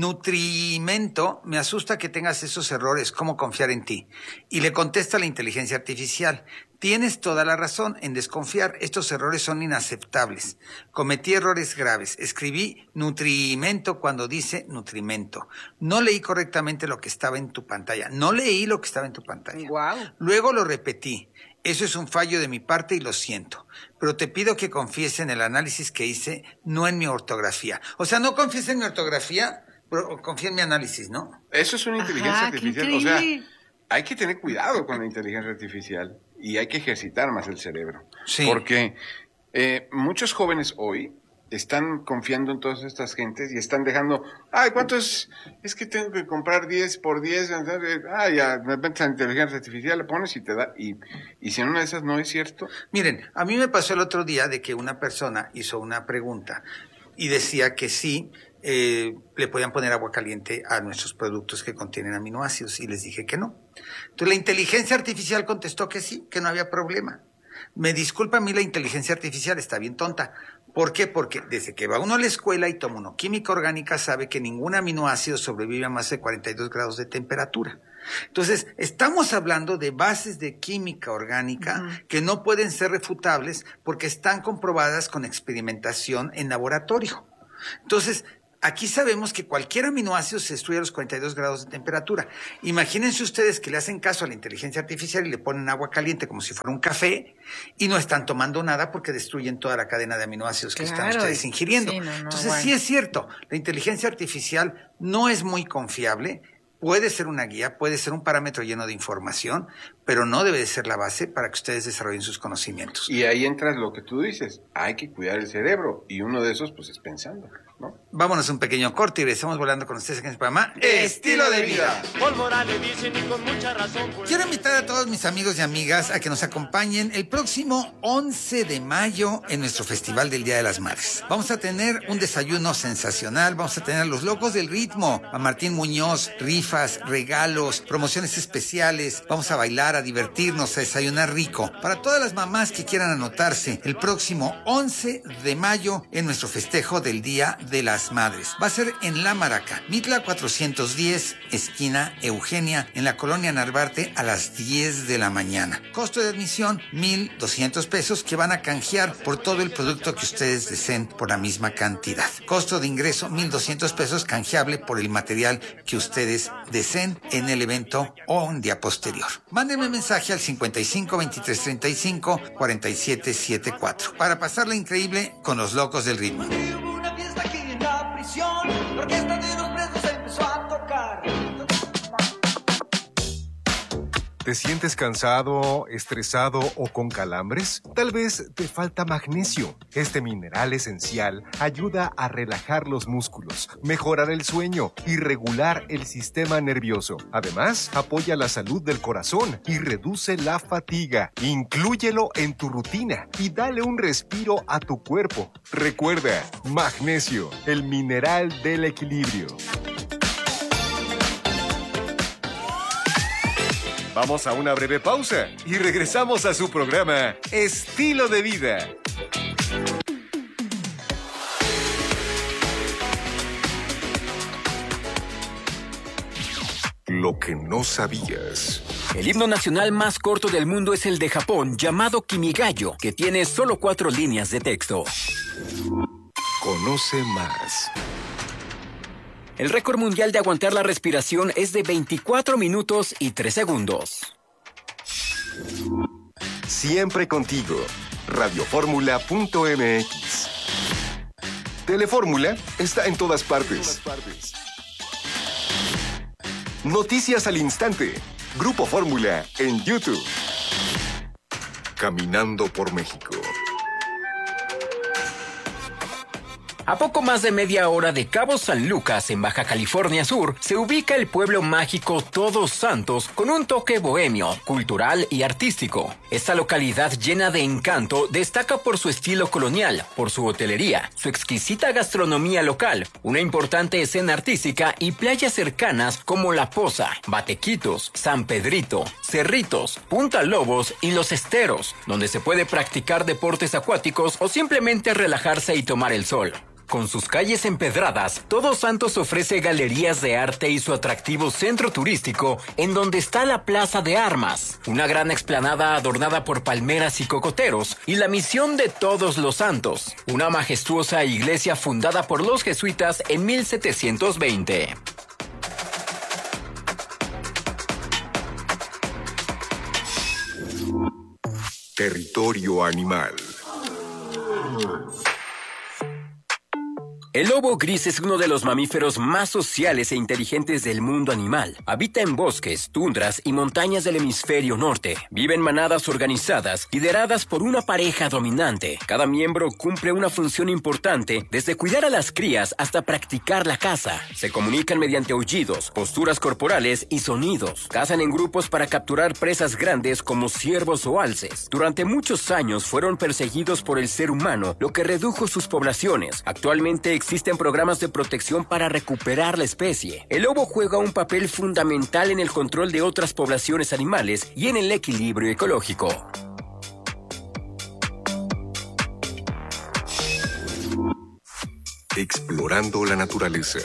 Nutrimento, me asusta que tengas esos errores, ¿cómo confiar en ti? Y le contesta la inteligencia artificial, tienes toda la razón en desconfiar, estos errores son inaceptables. Cometí errores graves, escribí nutrimento cuando dice nutrimento. No leí correctamente lo que estaba en tu pantalla, no leí lo que estaba en tu pantalla. Guau. Luego lo repetí. Eso es un fallo de mi parte y lo siento. Pero te pido que confíes en el análisis que hice, no en mi ortografía. O sea, no confíes en mi ortografía, pero confía en mi análisis, ¿no? Eso es una inteligencia Ajá, qué artificial. O sea, increíble. hay que tener cuidado con la inteligencia artificial y hay que ejercitar más el cerebro. Sí. Porque eh, muchos jóvenes hoy están confiando en todas estas gentes y están dejando, ay, ¿cuánto es? Es que tengo que comprar diez por diez, ah, ya, me metes a la inteligencia artificial, le pones y te da, y, y si en una de esas no es cierto, Miren, a mí me pasó el otro día de que una persona hizo una pregunta y decía que sí, eh, le podían poner agua caliente a nuestros productos que contienen aminoácidos y les dije que no. Entonces la inteligencia artificial contestó que sí, que no había problema. Me disculpa a mí la inteligencia artificial, está bien tonta. ¿Por qué? Porque desde que va uno a la escuela y toma uno química orgánica sabe que ningún aminoácido sobrevive a más de cuarenta y dos grados de temperatura. Entonces, estamos hablando de bases de química orgánica uh-huh. que no pueden ser refutables porque están comprobadas con experimentación en laboratorio. Entonces, aquí sabemos que cualquier aminoácido se destruye a los cuarenta y dos grados de temperatura. Imagínense ustedes que le hacen caso a la inteligencia artificial y le ponen agua caliente como si fuera un café y no están tomando nada porque destruyen toda la cadena de aminoácidos que claro, están ustedes ingiriendo. Sí, no, no, Entonces bueno. sí es cierto, la inteligencia artificial no es muy confiable, puede ser una guía, puede ser un parámetro lleno de información, pero no debe de ser la base para que ustedes desarrollen sus conocimientos. y ahí entra lo que tú dices, hay que cuidar el cerebro y uno de esos pues es pensando. ¿no? Vámonos un pequeño corte y regresamos volando con ustedes en este programa Estilo de Vida. Quiero invitar a todos mis amigos y amigas a que nos acompañen el próximo once de mayo en nuestro Festival del Día de las Madres. Vamos a tener un desayuno sensacional, vamos a tener a los locos del ritmo, a Martín Muñoz, rifas, regalos, promociones especiales, vamos a bailar, a divertirnos, a desayunar rico. Para todas las mamás que quieran anotarse, el próximo once de mayo en nuestro festejo del Día de las Madres. Va a ser en La Maraca, Mitla cuatrocientos diez, esquina Eugenia, en la colonia Narvarte, a las diez de la mañana. Costo de admisión, mil doscientos pesos, que van a canjear por todo el producto que ustedes deseen por la misma cantidad. Costo de ingreso, mil doscientos pesos, canjeable por el material que ustedes deseen en el evento o un día posterior. Mándenme mensaje al cincuenta y cinco, veintitrés, treinta y cinco, cuarenta y siete setenta y cuatro para pasarla increíble con los locos del ritmo. Una fiesta aquí en la prisión, la orquesta de los presos empezó a tocar. ¿Te sientes cansado, estresado o con calambres? Tal vez te falta magnesio. Este mineral esencial ayuda a relajar los músculos, mejorar el sueño y regular el sistema nervioso. Además, apoya la salud del corazón y reduce la fatiga. Inclúyelo en tu rutina y dale un respiro a tu cuerpo. Recuerda, magnesio, el mineral del equilibrio. Vamos a una breve pausa y regresamos a su programa Estilo de Vida. Lo que no sabías. El himno nacional más corto del mundo es el de Japón, llamado Kimigayo, que tiene solo cuatro líneas de texto. Conoce más. El récord mundial de aguantar la respiración es de veinticuatro minutos y tres segundos. Siempre contigo. Radioformula punto m x. Telefórmula está en todas partes. Noticias al instante. Grupo Fórmula en YouTube. Caminando por México. A poco más de media hora de Cabo San Lucas, en Baja California Sur, se ubica el pueblo mágico Todos Santos con un toque bohemio, cultural y artístico. Esta localidad llena de encanto destaca por su estilo colonial, por su hotelería, su exquisita gastronomía local, una importante escena artística y playas cercanas como La Poza, Batequitos, San Pedrito, Cerritos, Punta Lobos y Los Esteros, donde se puede practicar deportes acuáticos o simplemente relajarse y tomar el sol. Con sus calles empedradas, Todos Santos ofrece galerías de arte y su atractivo centro turístico, en donde está la Plaza de Armas, una gran explanada adornada por palmeras y cocoteros, y la Misión de Todos los Santos, una majestuosa iglesia fundada por los jesuitas en mil setecientos veinte. Territorio animal. El lobo gris es uno de los mamíferos más sociales e inteligentes del mundo animal. Habita en bosques, tundras y montañas del hemisferio norte. Vive en manadas organizadas, lideradas por una pareja dominante. Cada miembro cumple una función importante, desde cuidar a las crías hasta practicar la caza. Se comunican mediante aullidos, posturas corporales y sonidos. Cazan en grupos para capturar presas grandes como ciervos o alces. Durante muchos años fueron perseguidos por el ser humano, lo que redujo sus poblaciones. Actualmente existen programas de protección para recuperar la especie. El lobo juega un papel fundamental en el control de otras poblaciones animales y en el equilibrio ecológico. Explorando la naturaleza.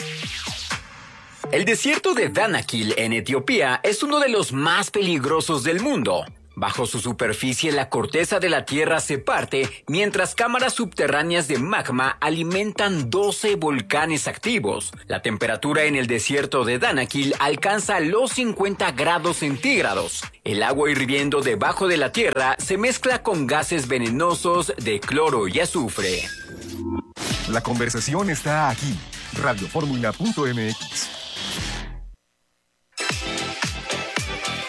El desierto de Danakil en Etiopía es uno de los más peligrosos del mundo. Bajo su superficie, la corteza de la tierra se parte, mientras cámaras subterráneas de magma alimentan doce volcanes activos. La temperatura en el desierto de Danakil alcanza los cincuenta grados centígrados. El agua hirviendo debajo de la tierra se mezcla con gases venenosos de cloro y azufre. La conversación está aquí. Radioformula punto m x.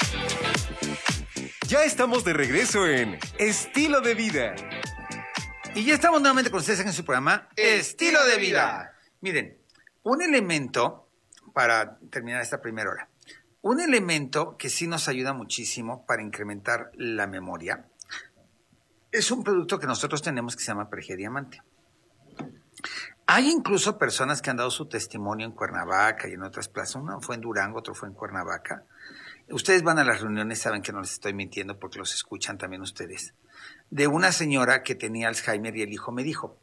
Ya estamos de regreso en Estilo de Vida. Y ya estamos nuevamente con ustedes en su programa Estilo de Vida. Miren, un elemento, para terminar esta primera hora, un elemento que sí nos ayuda muchísimo para incrementar la memoria es un producto que nosotros tenemos que se llama Prege Diamante. Hay incluso personas que han dado su testimonio en Cuernavaca y en otras plazas. Uno fue en Durango, otro fue en Cuernavaca. Ustedes van a las reuniones, saben que no les estoy mintiendo porque los escuchan también ustedes. De una señora que tenía Alzheimer y el hijo me dijo,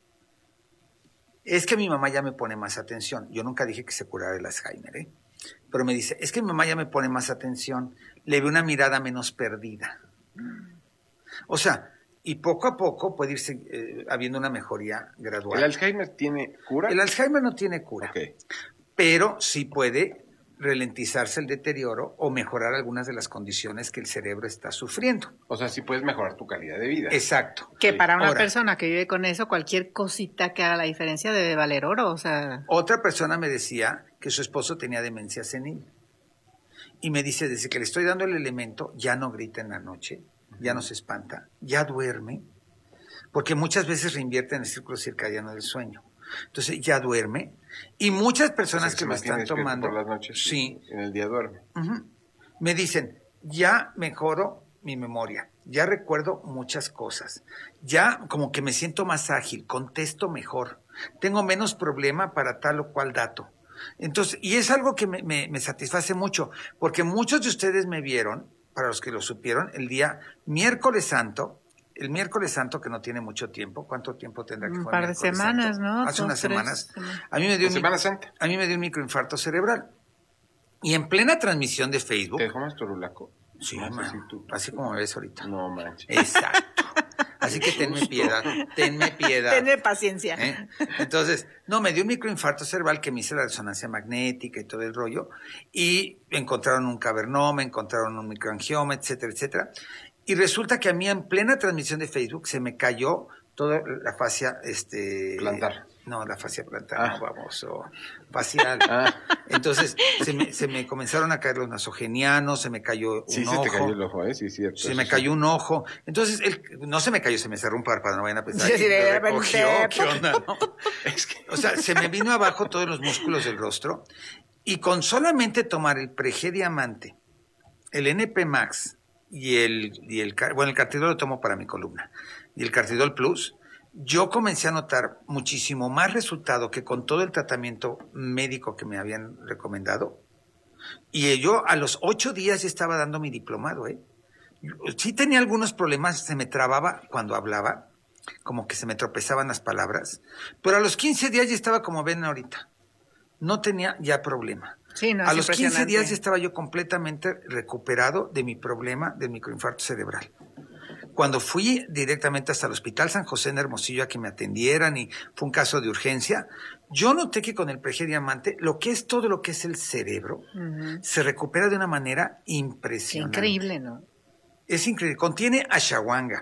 es que mi mamá ya me pone más atención. Yo nunca dije que se curara el Alzheimer, ¿eh? Pero me dice, es que mi mamá ya me pone más atención. Le veo una mirada menos perdida. O sea, y poco a poco puede irse eh, habiendo una mejoría gradual. ¿El Alzheimer tiene cura? El Alzheimer no tiene cura, okay. Pero sí puede ralentizarse el deterioro o mejorar algunas de las condiciones que el cerebro está sufriendo. O sea, sí puedes mejorar tu calidad de vida. Exacto. Que para una Ahora, persona que vive con eso, cualquier cosita que haga la diferencia debe valer oro, o sea... Otra persona me decía que su esposo tenía demencia senil. Y me dice, desde que le estoy dando el elemento, ya no grita en la noche, ya no se espanta, ya duerme, porque muchas veces reinvierte en el círculo circadiano del sueño. Entonces ya duerme, y muchas personas o sea, que que lo están tomando por las noches, sí, en el día duerme. Uh-huh, me dicen, ya mejoro mi memoria, ya recuerdo muchas cosas, ya como que me siento más ágil, contesto mejor, tengo menos problema para tal o cual dato. Entonces, y es algo que me, me, me satisface mucho, porque muchos de ustedes me vieron, para los que lo supieron, el día miércoles santo, el miércoles santo que no tiene mucho tiempo. ¿Cuánto tiempo tendrá que Un fue par de miércoles semanas, santo? ¿no? Hace Dos, unas tres semanas. semanas. A mí me dio un, Semana Santa. A mí me dio un microinfarto cerebral. Y en plena transmisión de Facebook. ¿Te dejó más torulaco? Sí, no, man, así, tú, tú, así como me ves ahorita. No manches. Exacto. Así que tenme piedad, tenme piedad. Tenme paciencia. ¿Eh? Entonces, no, me dio un microinfarto cerebral que me hice la resonancia magnética y todo el rollo, y encontraron un cavernoma, encontraron un microangioma, etcétera, etcétera. Y resulta que a mí en plena transmisión de Facebook se me cayó toda la fascia, este... plantar. No, la fascia plantar, ah. no, vamos, o facial. Ah. Entonces, se me, se me comenzaron a caer los nasogenianos, se me cayó un sí, ojo. Sí, se te cayó el ojo, ¿eh? Sí, cierto. Se me sí. cayó un ojo. Entonces, el, no se me cayó, se me cerró un párpado, no vayan a pensar. Sí, sí, me de recogió, repente. ¿qué onda? ¿No? Es que, o sea, se me vino abajo todos los músculos del rostro, y con solamente tomar el Prege Diamante, el N P Max y el, y el, bueno, el Cartidol lo tomo para mi columna, y el Cartidol Plus, yo comencé a notar muchísimo más resultado que con todo el tratamiento médico que me habían recomendado. Y yo a los ocho días ya estaba dando mi diplomado, ¿eh? Sí tenía algunos problemas, se me trababa cuando hablaba, como que se me tropezaban las palabras, pero a los quince días ya estaba como ven ahorita. No tenía ya problema. Sí, no, a es los quince días ya impresionante. estaba yo completamente recuperado de mi problema del microinfarto cerebral. Cuando fui directamente hasta el Hospital San José en Hermosillo a que me atendieran y fue un caso de urgencia, yo noté que con el Prege Diamante, lo que es todo lo que es el cerebro, Uh-huh. se recupera de una manera Qué impresionante. increíble, ¿no? Es increíble. Contiene ashwagandha,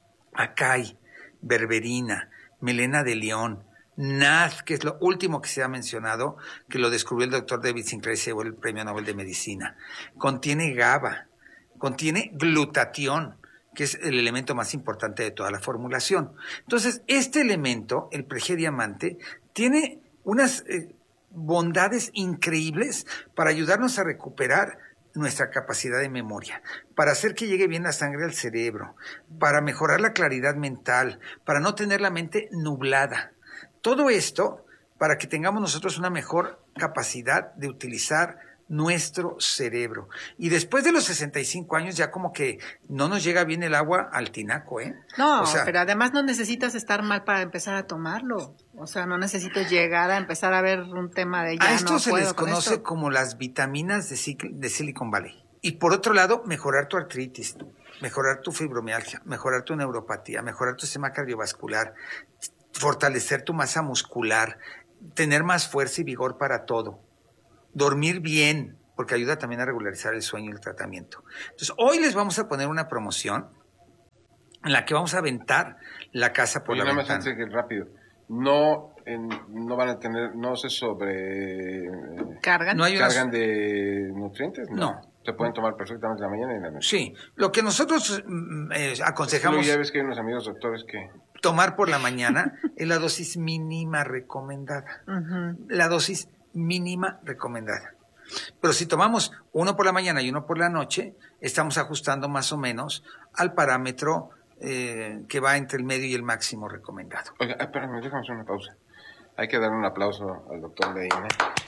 acai, berberina, melena de león, naz, que es lo último que se ha mencionado, que lo descubrió el doctor David Sinclair y se llevó el Premio Nobel de Medicina. Contiene GABA, contiene glutatión, que es el elemento más importante de toda la formulación. Entonces, este elemento, el Prege Diamante, tiene unas eh, bondades increíbles para ayudarnos a recuperar nuestra capacidad de memoria, para hacer que llegue bien la sangre al cerebro, para mejorar la claridad mental, para no tener la mente nublada. Todo esto para que tengamos nosotros una mejor capacidad de utilizar nuestro cerebro. Y después de los sesenta y cinco años ya como que no nos llega bien el agua al tinaco, ¿eh? No, o sea, pero además no necesitas estar mal para empezar a tomarlo. O sea, no necesitas llegar a empezar a ver un tema de ya a esto no se puedo les con conoce esto. como las vitaminas de, Sil- de Silicon Valley. Y por otro lado, mejorar tu artritis, mejorar tu fibromialgia, mejorar tu neuropatía, mejorar tu sistema cardiovascular, fortalecer tu masa muscular, tener más fuerza y vigor para todo. Dormir bien, porque ayuda también a regularizar el sueño y el tratamiento. Entonces, hoy les vamos a poner una promoción en la que vamos a aventar la casa por Oye, la nada más ventana. antes que rápido. No, en- no van a tener, no se sobre... eh, ¿Cargan? No hay unas- ¿Cargan de nutrientes? No. Se pueden tomar perfectamente en la mañana y en la noche. Sí, lo que nosotros mm, eh, Es que aconsejamos... luego ya ves que hay unos amigos doctores que tomar por la mañana es la dosis mínima recomendada. Uh-huh. La dosis mínima recomendada. Pero si tomamos uno por la mañana y uno por la noche, estamos ajustando más o menos al parámetro eh, que va entre el medio y el máximo recomendado. Oiga, espérame, déjame hacer una pausa. Hay que dar un aplauso al doctor Medina.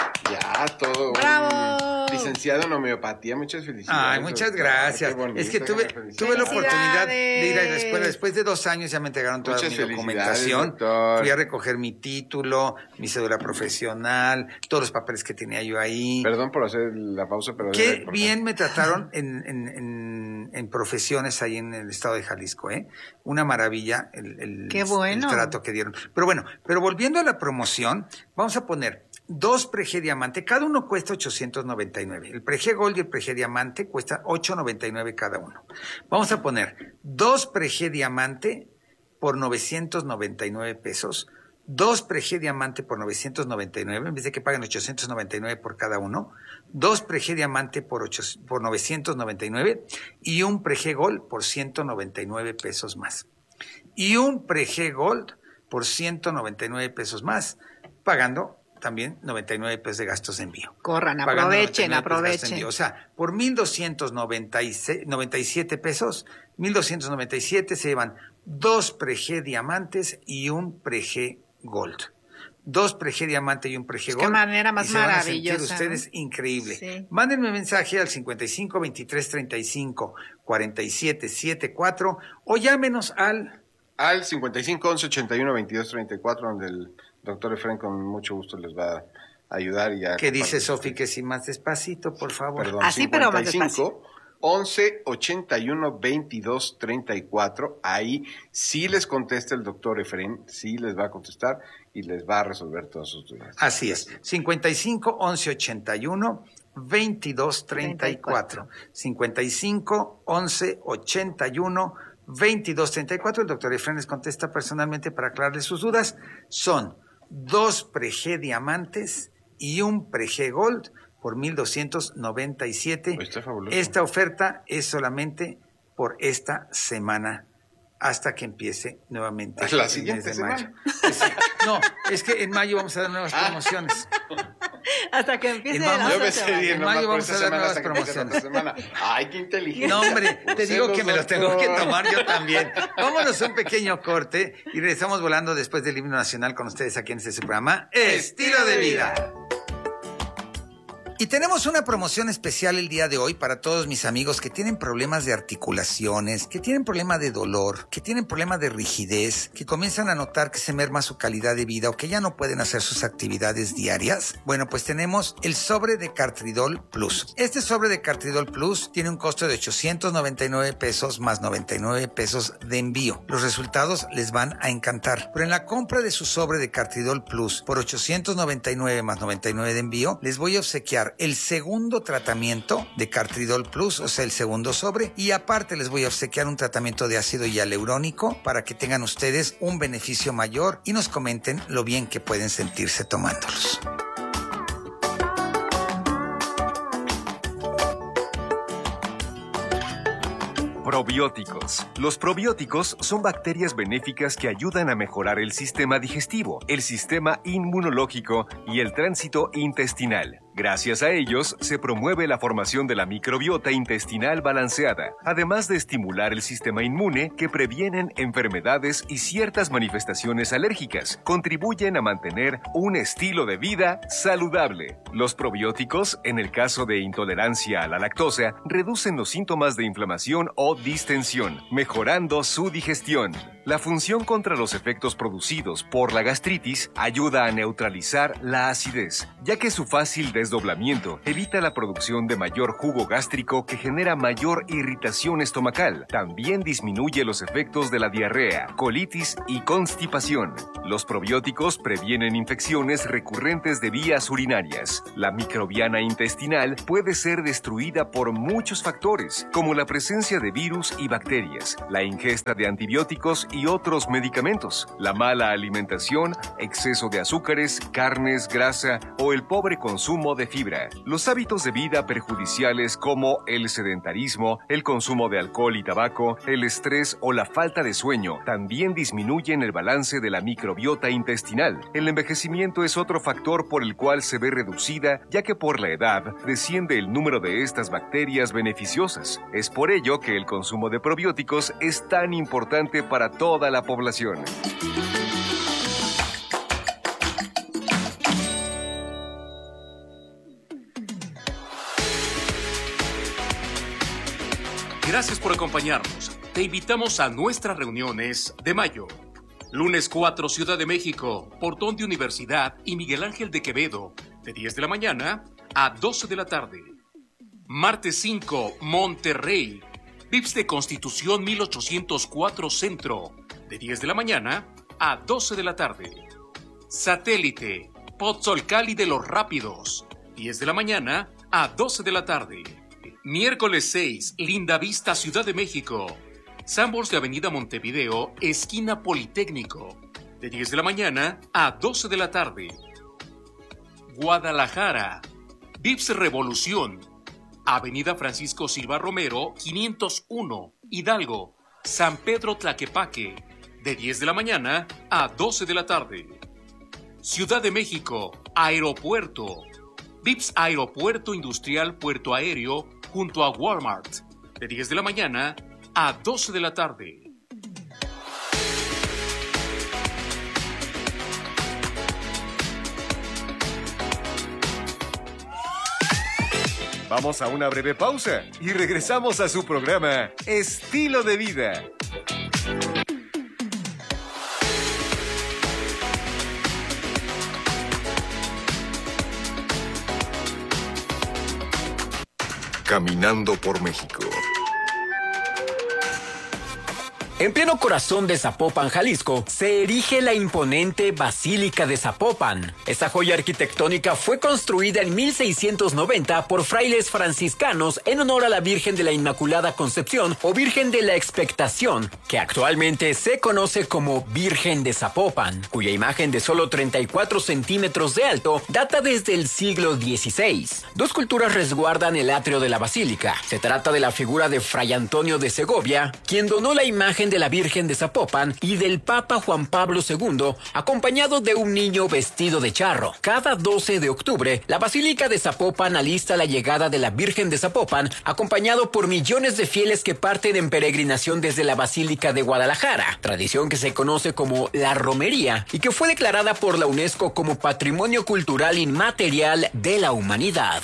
Ya, todo. ¡Bravo! Un licenciado en homeopatía, muchas felicidades. Ay, muchas gracias. Bonito, es que tuve, tuve la oportunidad de ir a la escuela. Después de dos años ya me entregaron toda muchas mi documentación. Doctor. Fui a recoger mi título, mi cédula profesional, todos los papeles que tenía yo ahí. Perdón por hacer la pausa, pero... Qué bien me trataron en, en, en, en profesiones ahí en el estado de Jalisco, ¿eh? Una maravilla el, el, Qué bueno. el trato que dieron. Pero bueno, pero volviendo a la promoción, vamos a poner... Dos Prege Diamante, cada uno cuesta ochocientos noventa y nueve. El Prege Gold y el Prege Diamante cuesta ochocientos noventa y nueve cada uno. Vamos a poner dos Prege Diamante por novecientos noventa y nueve pesos. Dos Prege Diamante por novecientos noventa y nueve, en vez de que paguen ochocientos noventa y nueve por cada uno. Dos Prege Diamante por, ocho, por novecientos noventa y nueve y un Prege Gold por ciento noventa y nueve pesos más. Y un Prege Gold por ciento noventa y nueve pesos más, pagando también noventa y nueve pesos de gastos de envío. Corran, aprovechen, aprovechen. O sea, por mil doscientos noventa y siete pesos, mil doscientos noventa y siete se llevan dos Prege Diamantes y un Prege Gold. Dos Prege Diamante y un Prege Gold. Qué manera más y se maravillosa. Van a sentir ustedes ¿no? increíble. Sí. Mándenme mensaje al cincuenta y cinco, veintitrés, treinta y cinco, cuarenta y siete, setenta y cuatro o llámenos al... Al cincuenta y cinco, once, ochenta y uno, veintidós, treinta y cuatro, donde el doctor Efraín con mucho gusto les va a ayudar. Y a ¿Qué dice Sofi? Que si más despacito, por favor. Perdón, así pero más despacio. once, ochenta y uno, veintidós, treinta y cuatro. Ahí sí les contesta el doctor Efraín, sí les va a contestar y les va a resolver todas sus dudas. Así es. cincuenta y cinco, once, ochenta y uno, veintidós, treinta y cuatro. cincuenta y cinco, once, ochenta y uno, veintidós, treinta y cuatro. El doctor Efraín les contesta personalmente para aclararles sus dudas. Son dos Prege Diamantes y un Prege Gold por mil doscientos noventa y siete. Está fabuloso. Esta oferta es solamente por esta semana hasta que empiece nuevamente la el siguiente mes de mayo. semana. Es, no, es que en mayo vamos a dar nuevas promociones. Hasta que empiece En mayo, la Yo otra me semana. sería En nomás mayo por vamos esta a dar semana nuevas hasta que empiece la otra semana. Ay, qué inteligente. No, hombre, te digo que me los tengo que doctor. tomar yo también. Vámonos a un pequeño corte y regresamos volando después del himno nacional con ustedes aquí en este su programa Estilo de Vida. Y tenemos una promoción especial el día de hoy para todos mis amigos que tienen problemas de articulaciones, que tienen problemas de dolor, que tienen problemas de rigidez, que comienzan a notar que se merma su calidad de vida o que ya no pueden hacer sus actividades diarias. Bueno, pues tenemos el sobre de Cartridol Plus. Este sobre de Cartridol Plus tiene un costo de ochocientos noventa y nueve pesos más noventa y nueve pesos de envío. Los resultados les van a encantar. Pero en la compra de su sobre de Cartridol Plus por ochocientos noventa y nueve más noventa y nueve de envío, les voy a obsequiar el segundo tratamiento de Cartridol Plus, o sea, el segundo sobre, y aparte les voy a obsequiar un tratamiento de ácido hialurónico para que tengan ustedes un beneficio mayor y nos comenten lo bien que pueden sentirse tomándolos. Probióticos. Los probióticos son bacterias benéficas que ayudan a mejorar el sistema digestivo, el sistema inmunológico y el tránsito intestinal. Gracias a ellos, se promueve la formación de la microbiota intestinal balanceada, además de estimular el sistema inmune que previenen enfermedades y ciertas manifestaciones alérgicas. Contribuyen a mantener un estilo de vida saludable. Los probióticos, en el caso de intolerancia a la lactosa, reducen los síntomas de inflamación o distensión, mejorando su digestión. La función contra los efectos producidos por la gastritis ayuda a neutralizar la acidez, ya que su fácil desdoblamiento evita la producción de mayor jugo gástrico que genera mayor irritación estomacal. También disminuye los efectos de la diarrea, colitis y constipación. Los probióticos previenen infecciones recurrentes de vías urinarias. La microbiana intestinal puede ser destruida por muchos factores, como la presencia de virus y bacterias, la ingesta de antibióticos y otros medicamentos, la mala alimentación, exceso de azúcares, carnes, grasa o el pobre consumo de de fibra. Los hábitos de vida perjudiciales como el sedentarismo, el consumo de alcohol y tabaco, el estrés o la falta de sueño también disminuyen el balance de la microbiota intestinal. El envejecimiento es otro factor por el cual se ve reducida, ya que por la edad desciende el número de estas bacterias beneficiosas. Es por ello que el consumo de probióticos es tan importante para toda la población. Gracias por acompañarnos. Te invitamos a nuestras reuniones de mayo. Lunes cuatro, Ciudad de México, Portón de Universidad y Miguel Ángel de Quevedo, de diez de la mañana a doce de la tarde. Martes cinco, Monterrey, Vips de Constitución mil ochocientos cuatro Centro, de diez de la mañana a doce de la tarde. Satélite, Pozzolcali de los Rápidos, diez de la mañana a doce de la tarde. Miércoles seis, Linda Vista, Ciudad de México, Sanborns de Avenida Montevideo, esquina Politécnico, de diez de la mañana a doce de la tarde. Guadalajara, Vips Revolución, Avenida Francisco Silva Romero, quinientos uno, Hidalgo, San Pedro Tlaquepaque, de diez de la mañana a doce de la tarde. Ciudad de México, Aeropuerto, Vips Aeropuerto Industrial Puerto Aéreo, junto a Walmart, de diez de la mañana a doce de la tarde. Vamos a una breve pausa y regresamos a su programa Estilo de Vida. Caminando por México. En pleno corazón de Zapopan, Jalisco, se erige la imponente Basílica de Zapopan. Esta joya arquitectónica fue construida en mil seiscientos noventa por frailes franciscanos en honor a la Virgen de la Inmaculada Concepción o Virgen de la Expectación, que actualmente se conoce como Virgen de Zapopan, cuya imagen de solo treinta y cuatro centímetros de alto data desde el siglo dieciséis. Dos culturas resguardan el atrio de la basílica. Se trata de la figura de Fray Antonio de Segovia, quien donó la imagen de la Virgen de Zapopan, y del Papa Juan Pablo segundo, acompañado de un niño vestido de charro. Cada doce de octubre, la Basílica de Zapopan alista la llegada de la Virgen de Zapopan, acompañado por millones de fieles que parten en peregrinación desde la Basílica de Guadalajara, tradición que se conoce como la romería y que fue declarada por la UNESCO como Patrimonio Cultural Inmaterial de la Humanidad.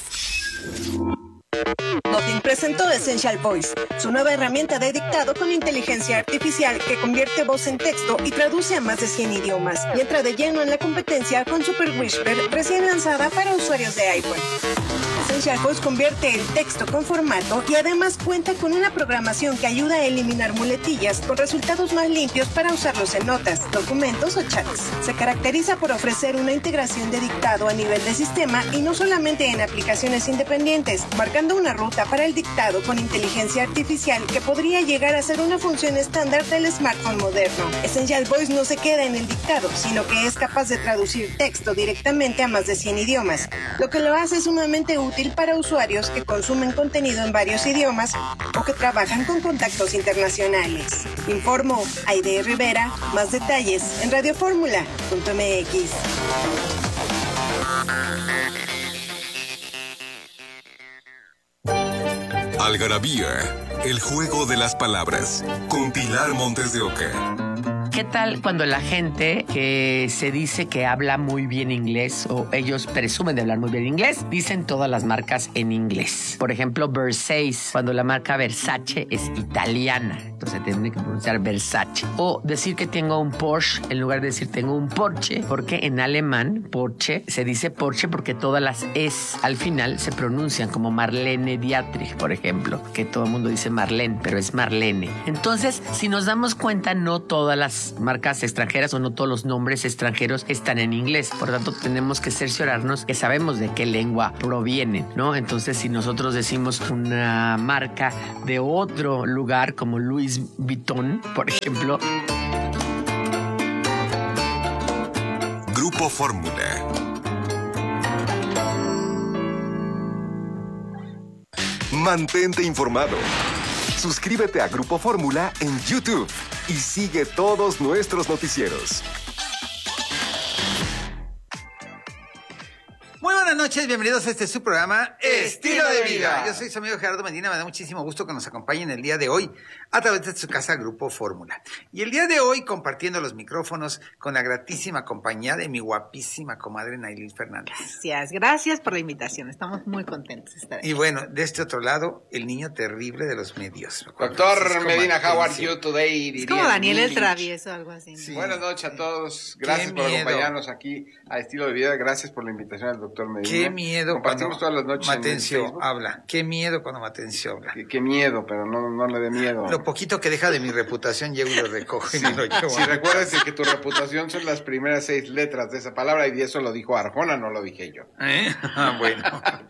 Nothing presentó Essential Voice, su nueva herramienta de dictado con inteligencia artificial que convierte voz en texto y traduce a más de cien idiomas, y entra de lleno en la competencia con Super Whisper, recién lanzada para usuarios de iPhone. Essential Voice convierte el texto con formato y además cuenta con una programación que ayuda a eliminar muletillas con resultados más limpios para usarlos en notas, documentos o chats. Se caracteriza por ofrecer una integración de dictado a nivel de sistema y no solamente en aplicaciones independientes, marcando una ruta para el dictado con inteligencia artificial que podría llegar a ser una función estándar del smartphone moderno. Essential Voice no se queda en el dictado, sino que es capaz de traducir texto directamente a más de cien idiomas, lo que lo hace sumamente útil para usuarios que consumen contenido en varios idiomas o que trabajan con contactos internacionales. Informó Aide Rivera. Más detalles en radioformula punto m x. Algarabía, el juego de las palabras, con Pilar Montes de Oca. ¿Qué tal cuando la gente que se dice que habla muy bien inglés o ellos presumen de hablar muy bien inglés, dicen todas las marcas en inglés? Por ejemplo, Versace, cuando la marca Versace es italiana, entonces tienen que pronunciar Versace. O decir que tengo un Porsche en lugar de decir tengo un Porsche, porque en alemán Porsche se dice Porsche porque todas las es al final se pronuncian como Marlene Dietrich, por ejemplo, que todo el mundo dice Marlene, pero es Marlene. Entonces, si nos damos cuenta, no todas las marcas extranjeras o no todos los nombres extranjeros están en inglés. Por tanto, tenemos que cerciorarnos que sabemos de qué lengua provienen, ¿no? Entonces, si nosotros decimos una marca de otro lugar como Louis Vuitton, por ejemplo. Grupo Fórmula. Mantente informado. Suscríbete a Grupo Fórmula en YouTube y sigue todos nuestros noticieros. Muy buenas noches, bienvenidos a este su programa Estilo de Vida. Yo soy su amigo Gerardo Medina, me da muchísimo gusto que nos acompañen el día de hoy a través de su casa Grupo Fórmula. Y el día de hoy compartiendo los micrófonos con la gratísima compañía de mi guapísima comadre Nailil Fernández. Gracias, gracias por la invitación, estamos muy contentos de estar aquí. Y bueno, de este otro lado, el niño terrible de los medios. Doctor Francisco Medina, how are Matencio. you today? Es como Daniel el Travieso o algo así. Sí. Buenas noches a todos. Gracias Qué por miedo. acompañarnos aquí a Estilo de Vida. Gracias por la invitación al doctor Medina. Qué miedo Compartimos cuando todas las noches en Matencio Facebook. habla. Qué miedo cuando Matencio habla. Qué, qué miedo, pero no, no le dé miedo. Lo poquito que deja de mi reputación llego y lo recojo y me lo llevo. Si recuerdas que tu reputación son las primeras seis letras de esa palabra y eso lo dijo Arjona, no lo dije yo. ¿Eh? Ah, bueno.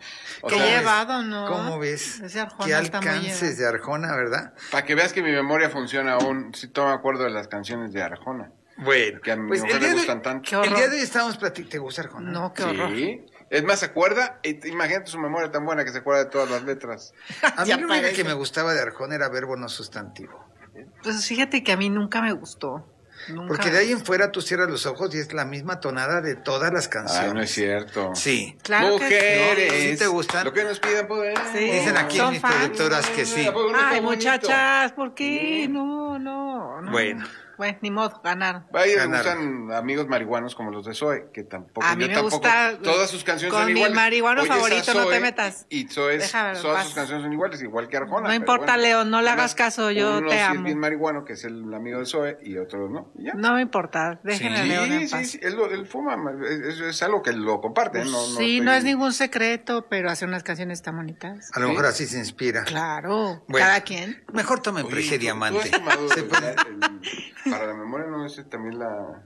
O Qué sea, llevado, ¿no? ¿Cómo ves? Ese Arjona Qué está muy alcances de Arjona, ¿verdad? Para que veas que mi memoria funciona aún, si tomo acuerdo de las canciones de Arjona. Bueno, Que a mi pues mujer el día le de- gustan tanto. Qué el horror. día de hoy estábamos platicando. ¿Te gusta Arjona? No, qué horror. Sí. Es más, ¿se acuerda? Eh, Imagínate su memoria tan buena que se acuerda de todas las letras. A mí Ya lo único parece. que me gustaba de Arjona era verbo no sustantivo. Pues fíjate que a mí nunca me gustó. Nunca. Porque de ahí en fuera tú cierras los ojos y es la misma tonada de todas las canciones. Ay, no es cierto. Sí. Claro que Mujeres, sí. ¿Sí te gustan? lo que nos piden poder. Sí. Dicen aquí Son mis fans. productoras que sí. Ay, muchachas, ¿por qué? No, no, no. Bueno. Bueno, ni modo, ganaron. A ellos les Ganaron. gustan amigos marihuanos como los de Zoe, que tampoco. A mí yo me tampoco. gusta, Todas sus canciones con son mi iguales. marihuano Oyes a favorito, no te Zoe metas. Y Zoe, es- Déjame en todas paz. sus canciones son iguales, igual que Arjona. No pero importa, bueno. León, no le Además, hagas caso, yo uno te sí amo. es bien marihuano, que es el amigo de Zoe, y otros no. Y ya. No me importa, déjenme a Sí, León en sí, paz. sí, él, lo- él fuma, es, es- es algo que lo comparte. ¿eh? No, no sí, estoy- no es ningún secreto, pero hace unas canciones tan bonitas. A lo mejor así se inspira. Claro, Bueno. cada quien. Mejor tomen Oye, Preje ¿tú- tú Diamante. has tomado Se el- puede- el- para la memoria no es también la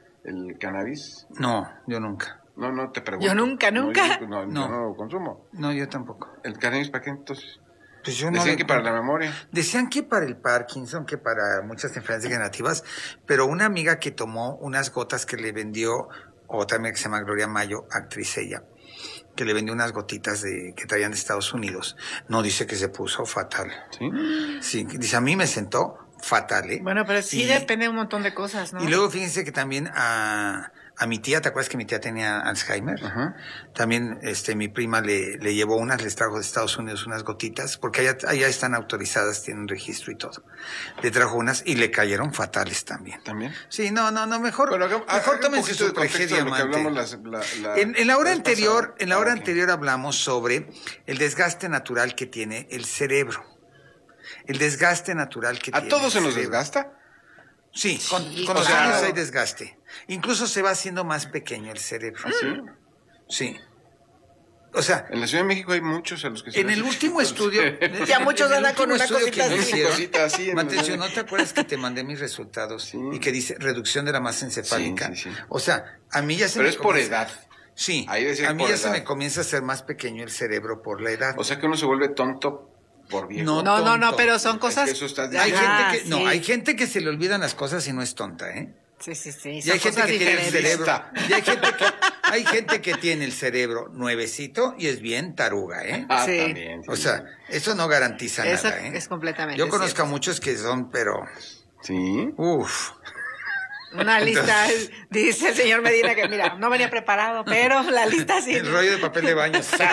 el cannabis? No, yo nunca. No, no te pregunto. Yo nunca, No, nunca. yo no, No. yo no lo consumo. No, yo tampoco. ¿El cannabis para qué entonces? Pues yo no Decían le- que para la memoria. Decían que para el Parkinson, que para muchas enfermedades degenerativas, pero una amiga que tomó unas gotas que le vendió, otra amiga que se llama Gloria Mayo, actriz ella, que le vendió unas gotitas de que traían de Estados Unidos, no dice que se puso fatal. ¿Sí? Sí, dice, a mí me sentó fatal, ¿eh? Bueno, pero sí Y- depende de un montón de cosas, ¿no? Y luego fíjense que también a, a mi tía, ¿te acuerdas que mi tía tenía Alzheimer? Ajá. También este mi prima le, le llevó unas, les trajo de Estados Unidos unas gotitas, porque allá, allá están autorizadas, tienen registro y todo. Le trajo unas y le cayeron fatales también. ¿También? Sí, no, no, no, mejor, Bueno, haga- mejor haga un tómense poquito su de contexto Preje de lo que Diamante. hablamos las- la- la- En, en la hora vez anterior, pasada. en la hora Ah, ok. anterior hablamos sobre el desgaste natural que tiene el cerebro. El desgaste natural que ¿A tiene. todos el se nos cerebro. desgasta? Sí, con, con o los sea- años hay desgaste. Incluso se va haciendo más pequeño el cerebro. ¿Ah, sí? Sí. O sea, En la Ciudad de México hay muchos a los que se en les- el último estudio. Ya muchos en el andan con último una estudio cosita que me así. hicieron, Cosita así en- Matencio, ¿no te acuerdas que te mandé mis resultados? Sí. Y que dice reducción de la masa encefálica. Sí, sí, sí. O sea, a mí ya se Pero me es por comienza- edad. Sí. Ahí decía a mí por ya se edad. me comienza a hacer más pequeño el cerebro por la edad. O sea que uno se vuelve tonto por viejo. No, No, no, no, tonto. pero son Es cosas... que eso está Hay Ah, gente que no, sí. hay gente que se le olvidan las cosas y no es tonta, ¿eh? Sí, sí, sí, Y son hay gente cosas que tiene el diferentes. cerebro. Y hay gente que hay gente que tiene el cerebro nuevecito y es bien taruga, ¿eh? Ah, Sí. también. sí. O sea, eso no garantiza Eso nada, ¿eh? es completamente Yo conozco cierto. a muchos que son, pero Sí. uff. Una lista, dice el señor Medina que mira, no venía preparado, pero la lista sí. El rollo de papel de baño. ¡zas!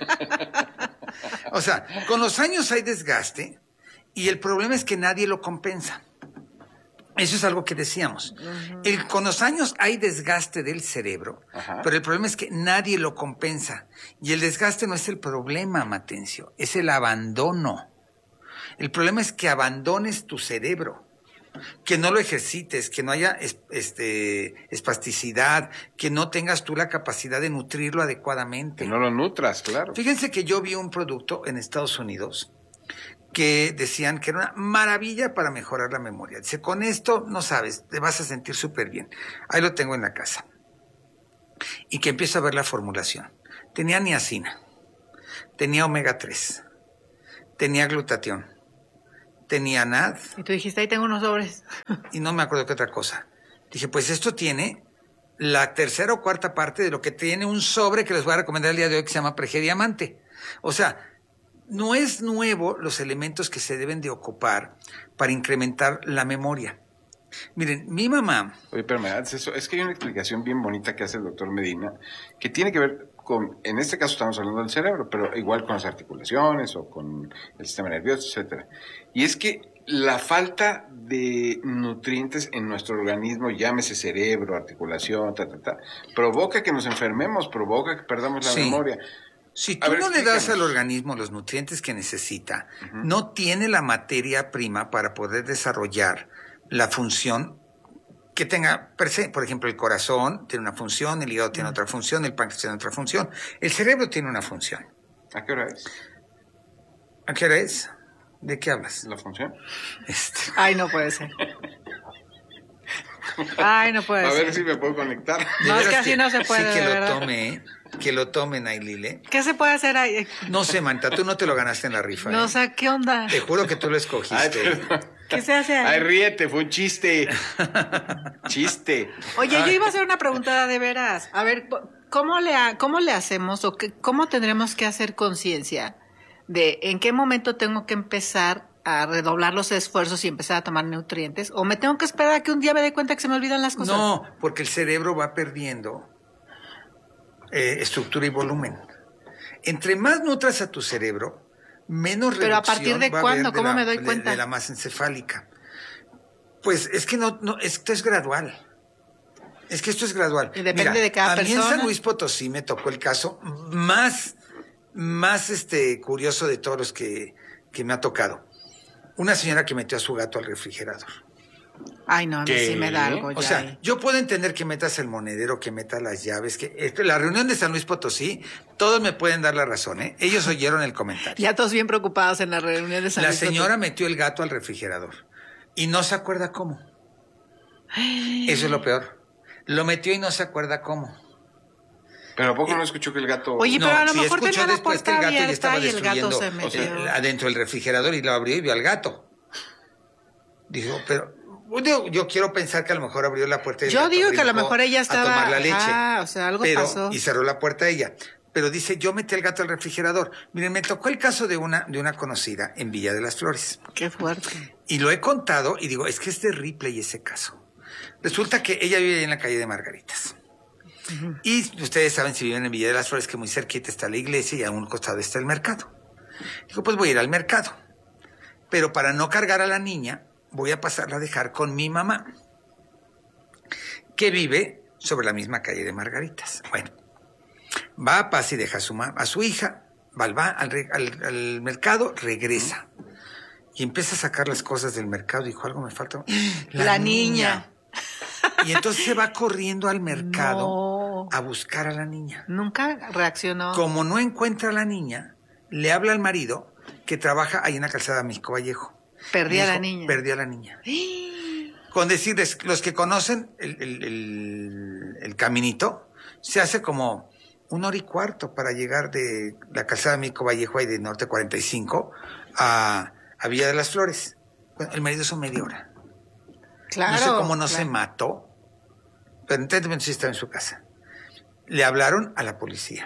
O sea, con los años hay desgaste y el problema es que nadie lo compensa. Eso es algo que decíamos. El, con los años hay desgaste del cerebro, Ajá. pero el problema es que nadie lo compensa. Y el desgaste no es el problema, Matencio, es el abandono. El problema es que abandones tu cerebro, que no lo ejercites, que no haya es- este, espasticidad, que no tengas tú la capacidad de nutrirlo adecuadamente. Que no lo nutras, claro. Fíjense que yo vi un producto en Estados Unidos que decían que era una maravilla para mejorar la memoria. Dice, con esto, no sabes, te vas a sentir súper bien. Ahí lo tengo en la casa. Y que empiezo a ver la formulación. Tenía niacina, tenía omega tres, tenía glutatión, tenía N A D Y tú dijiste, ahí tengo unos sobres. y no me acuerdo qué otra cosa. Dije, pues esto tiene la tercera o cuarta parte de lo que tiene un sobre que les voy a recomendar el día de hoy que se llama Preje Diamante. O sea, no es nuevo los elementos que se deben de ocupar para incrementar la memoria. Miren, mi mamá... Oye, pero me das eso. Es que hay una explicación bien bonita que hace el doctor Medina, que tiene que ver con, en este caso estamos hablando del cerebro, pero igual con las articulaciones o con el sistema nervioso, etcétera. Y es que la falta de nutrientes en nuestro organismo, llámese cerebro, articulación, ta, ta, ta, provoca que nos enfermemos, provoca que perdamos la Sí. memoria. Si A tú ver, no le das explícanos. al organismo los nutrientes que necesita, no tiene la materia prima para poder desarrollar la función que tenga per se. Por ejemplo, el corazón tiene una función, el hígado tiene otra función, el páncreas tiene otra función, el cerebro tiene una función. ¿A qué hora es? ¿A qué hora es? ¿De qué hablas? ¿La función? Este. Ay, no puede ser. Ay, no puede A ser. ver si me puedo conectar. De No, es veras que así no se puede, Sí, que de lo verdad. tome, ¿eh? Que lo tomen, Ailile. ¿Qué se puede hacer ahí? No sé, Manta, tú no te lo ganaste en la rifa. No, ¿eh? o sea, ¿qué onda? Te juro que tú lo escogiste. Ay, perdón. ¿Qué se hace ahí? Ay, ríete, fue un chiste. Chiste. Oye, yo iba a hacer una pregunta de veras. A ver, ¿cómo le, ha- cómo le hacemos o qué, cómo tendremos que hacer conciencia de en qué momento tengo que empezar a redoblar los esfuerzos y empezar a tomar nutrientes? ¿O me tengo que esperar a que un día me dé cuenta que se me olvidan las cosas? No, porque el cerebro va perdiendo eh, estructura y volumen. Entre más nutras a tu cerebro, menos ¿Pero a reducción partir de va a cuándo? haber de ¿Cómo la- me doy de- cuenta? De la masa encefálica. Pues es que no, no, esto es gradual. Es que esto es gradual. Y depende de cada a mí en persona. San Luis Potosí me tocó el caso más, más este, curioso de todos los que, que me ha tocado. Una señora que metió a su gato al refrigerador. Ay, no, a mí ¿Qué? sí me da algo ya. O sea, ahí. yo puedo entender que metas el monedero, que metas las llaves, que esto- la reunión de San Luis Potosí, todos me pueden dar la razón, ¿eh? Ellos oyeron el comentario. Ya todos bien preocupados en la reunión de San La Luis señora metió el gato al refrigerador y no se acuerda cómo. Eso es lo peor. Lo metió y no se acuerda cómo. Pero ¿a poco no escuchó que el gato... Oye, pero a lo sí mejor escuchó tenía la después que el puerta gato ya abierta estaba y el gato destruyendo, se o sea, metió. adentro del refrigerador y lo abrió y vio al gato. Dijo, pero yo, yo quiero pensar que a lo mejor abrió la puerta y el Yo gato digo que a lo brincó mejor ella a estaba... tomar la leche. Ah, o sea, algo pero, pasó. Y cerró la puerta ella. Pero dice, yo metí el gato al refrigerador. Miren, me tocó el caso de una, de una conocida en Villa de las Flores. Qué fuerte. Y lo he contado y digo, es que es de Ripley ese caso. Resulta que ella vive en la calle de Margaritas. Y ustedes saben, si viven en Villa de las Flores, que muy cerquita está la iglesia y a un costado está el mercado. Dijo, pues voy a ir al mercado. Pero para no cargar a la niña, voy a pasarla a dejar con mi mamá, que vive sobre la misma calle de Margaritas. Bueno, va a Paz y deja a su, ma- a su hija, va, al, va al, re- al- al mercado, regresa. Y empieza a sacar las cosas del mercado. Dijo, algo me falta. La niña. Y entonces se va corriendo al mercado No. a buscar a la niña. Nunca reaccionó. Como no encuentra a la niña, le habla al marido que trabaja ahí en la calzada México Vallejo. Perdí Le a la dijo, niña. Perdí a la niña. Con decirles, los que conocen el, el- el- el caminito, se hace como una hora y cuarto para llegar de la calzada México Vallejo y de Norte cuarenta y cinco a, a Villa de las Flores. Bueno, el marido hizo media hora. Claro. No sé cómo no claro. se mató, pero entonces sí estaba en su casa. Le hablaron a la policía,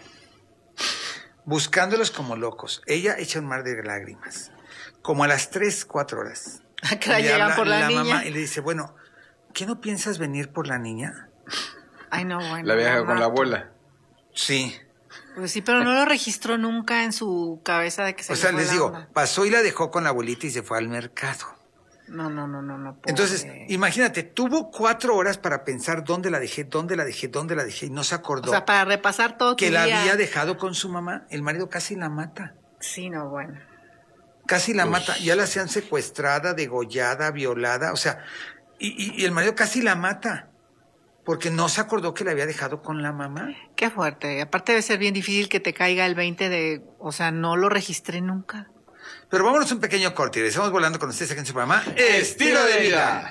buscándolos como locos. Ella echa un mar de lágrimas. Como a las tres, cuatro horas. ¿A qué hora le llegan habla por la niña? mamá y le dice, bueno, ¿qué no piensas venir por la niña? Ay, no, bueno. La vieja con mato. la abuela. Sí. Pues sí, pero no lo registró nunca en su cabeza de que se O le sea, fue les la digo, onda. pasó y la dejó con la abuelita y se fue al mercado. No, no, no, no, no. pobre. Entonces, imagínate, tuvo cuatro horas para pensar dónde la dejé, dónde la dejé, dónde la dejé y no se acordó O sea, para repasar todo que tu la día. había dejado con su mamá. El marido casi la mata. Sí, no, bueno. Casi la Uy. mata. Ya la hacían secuestrada, degollada, violada. O sea, y, y- y el marido casi la mata. Porque no se acordó que la había dejado con la mamá. Qué fuerte. Aparte debe ser bien difícil que te caiga el veinte de... O sea, no lo registré nunca. Pero vámonos un pequeño corte y regresamos volando con ustedes aquí en su programa Estilo de vida.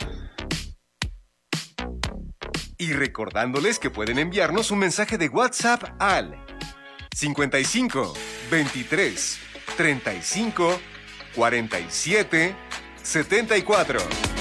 Y recordándoles que pueden enviarnos un mensaje de WhatsApp al cincuenta y cinco, veintitrés, treinta y cinco, cuarenta y siete, setenta y cuatro.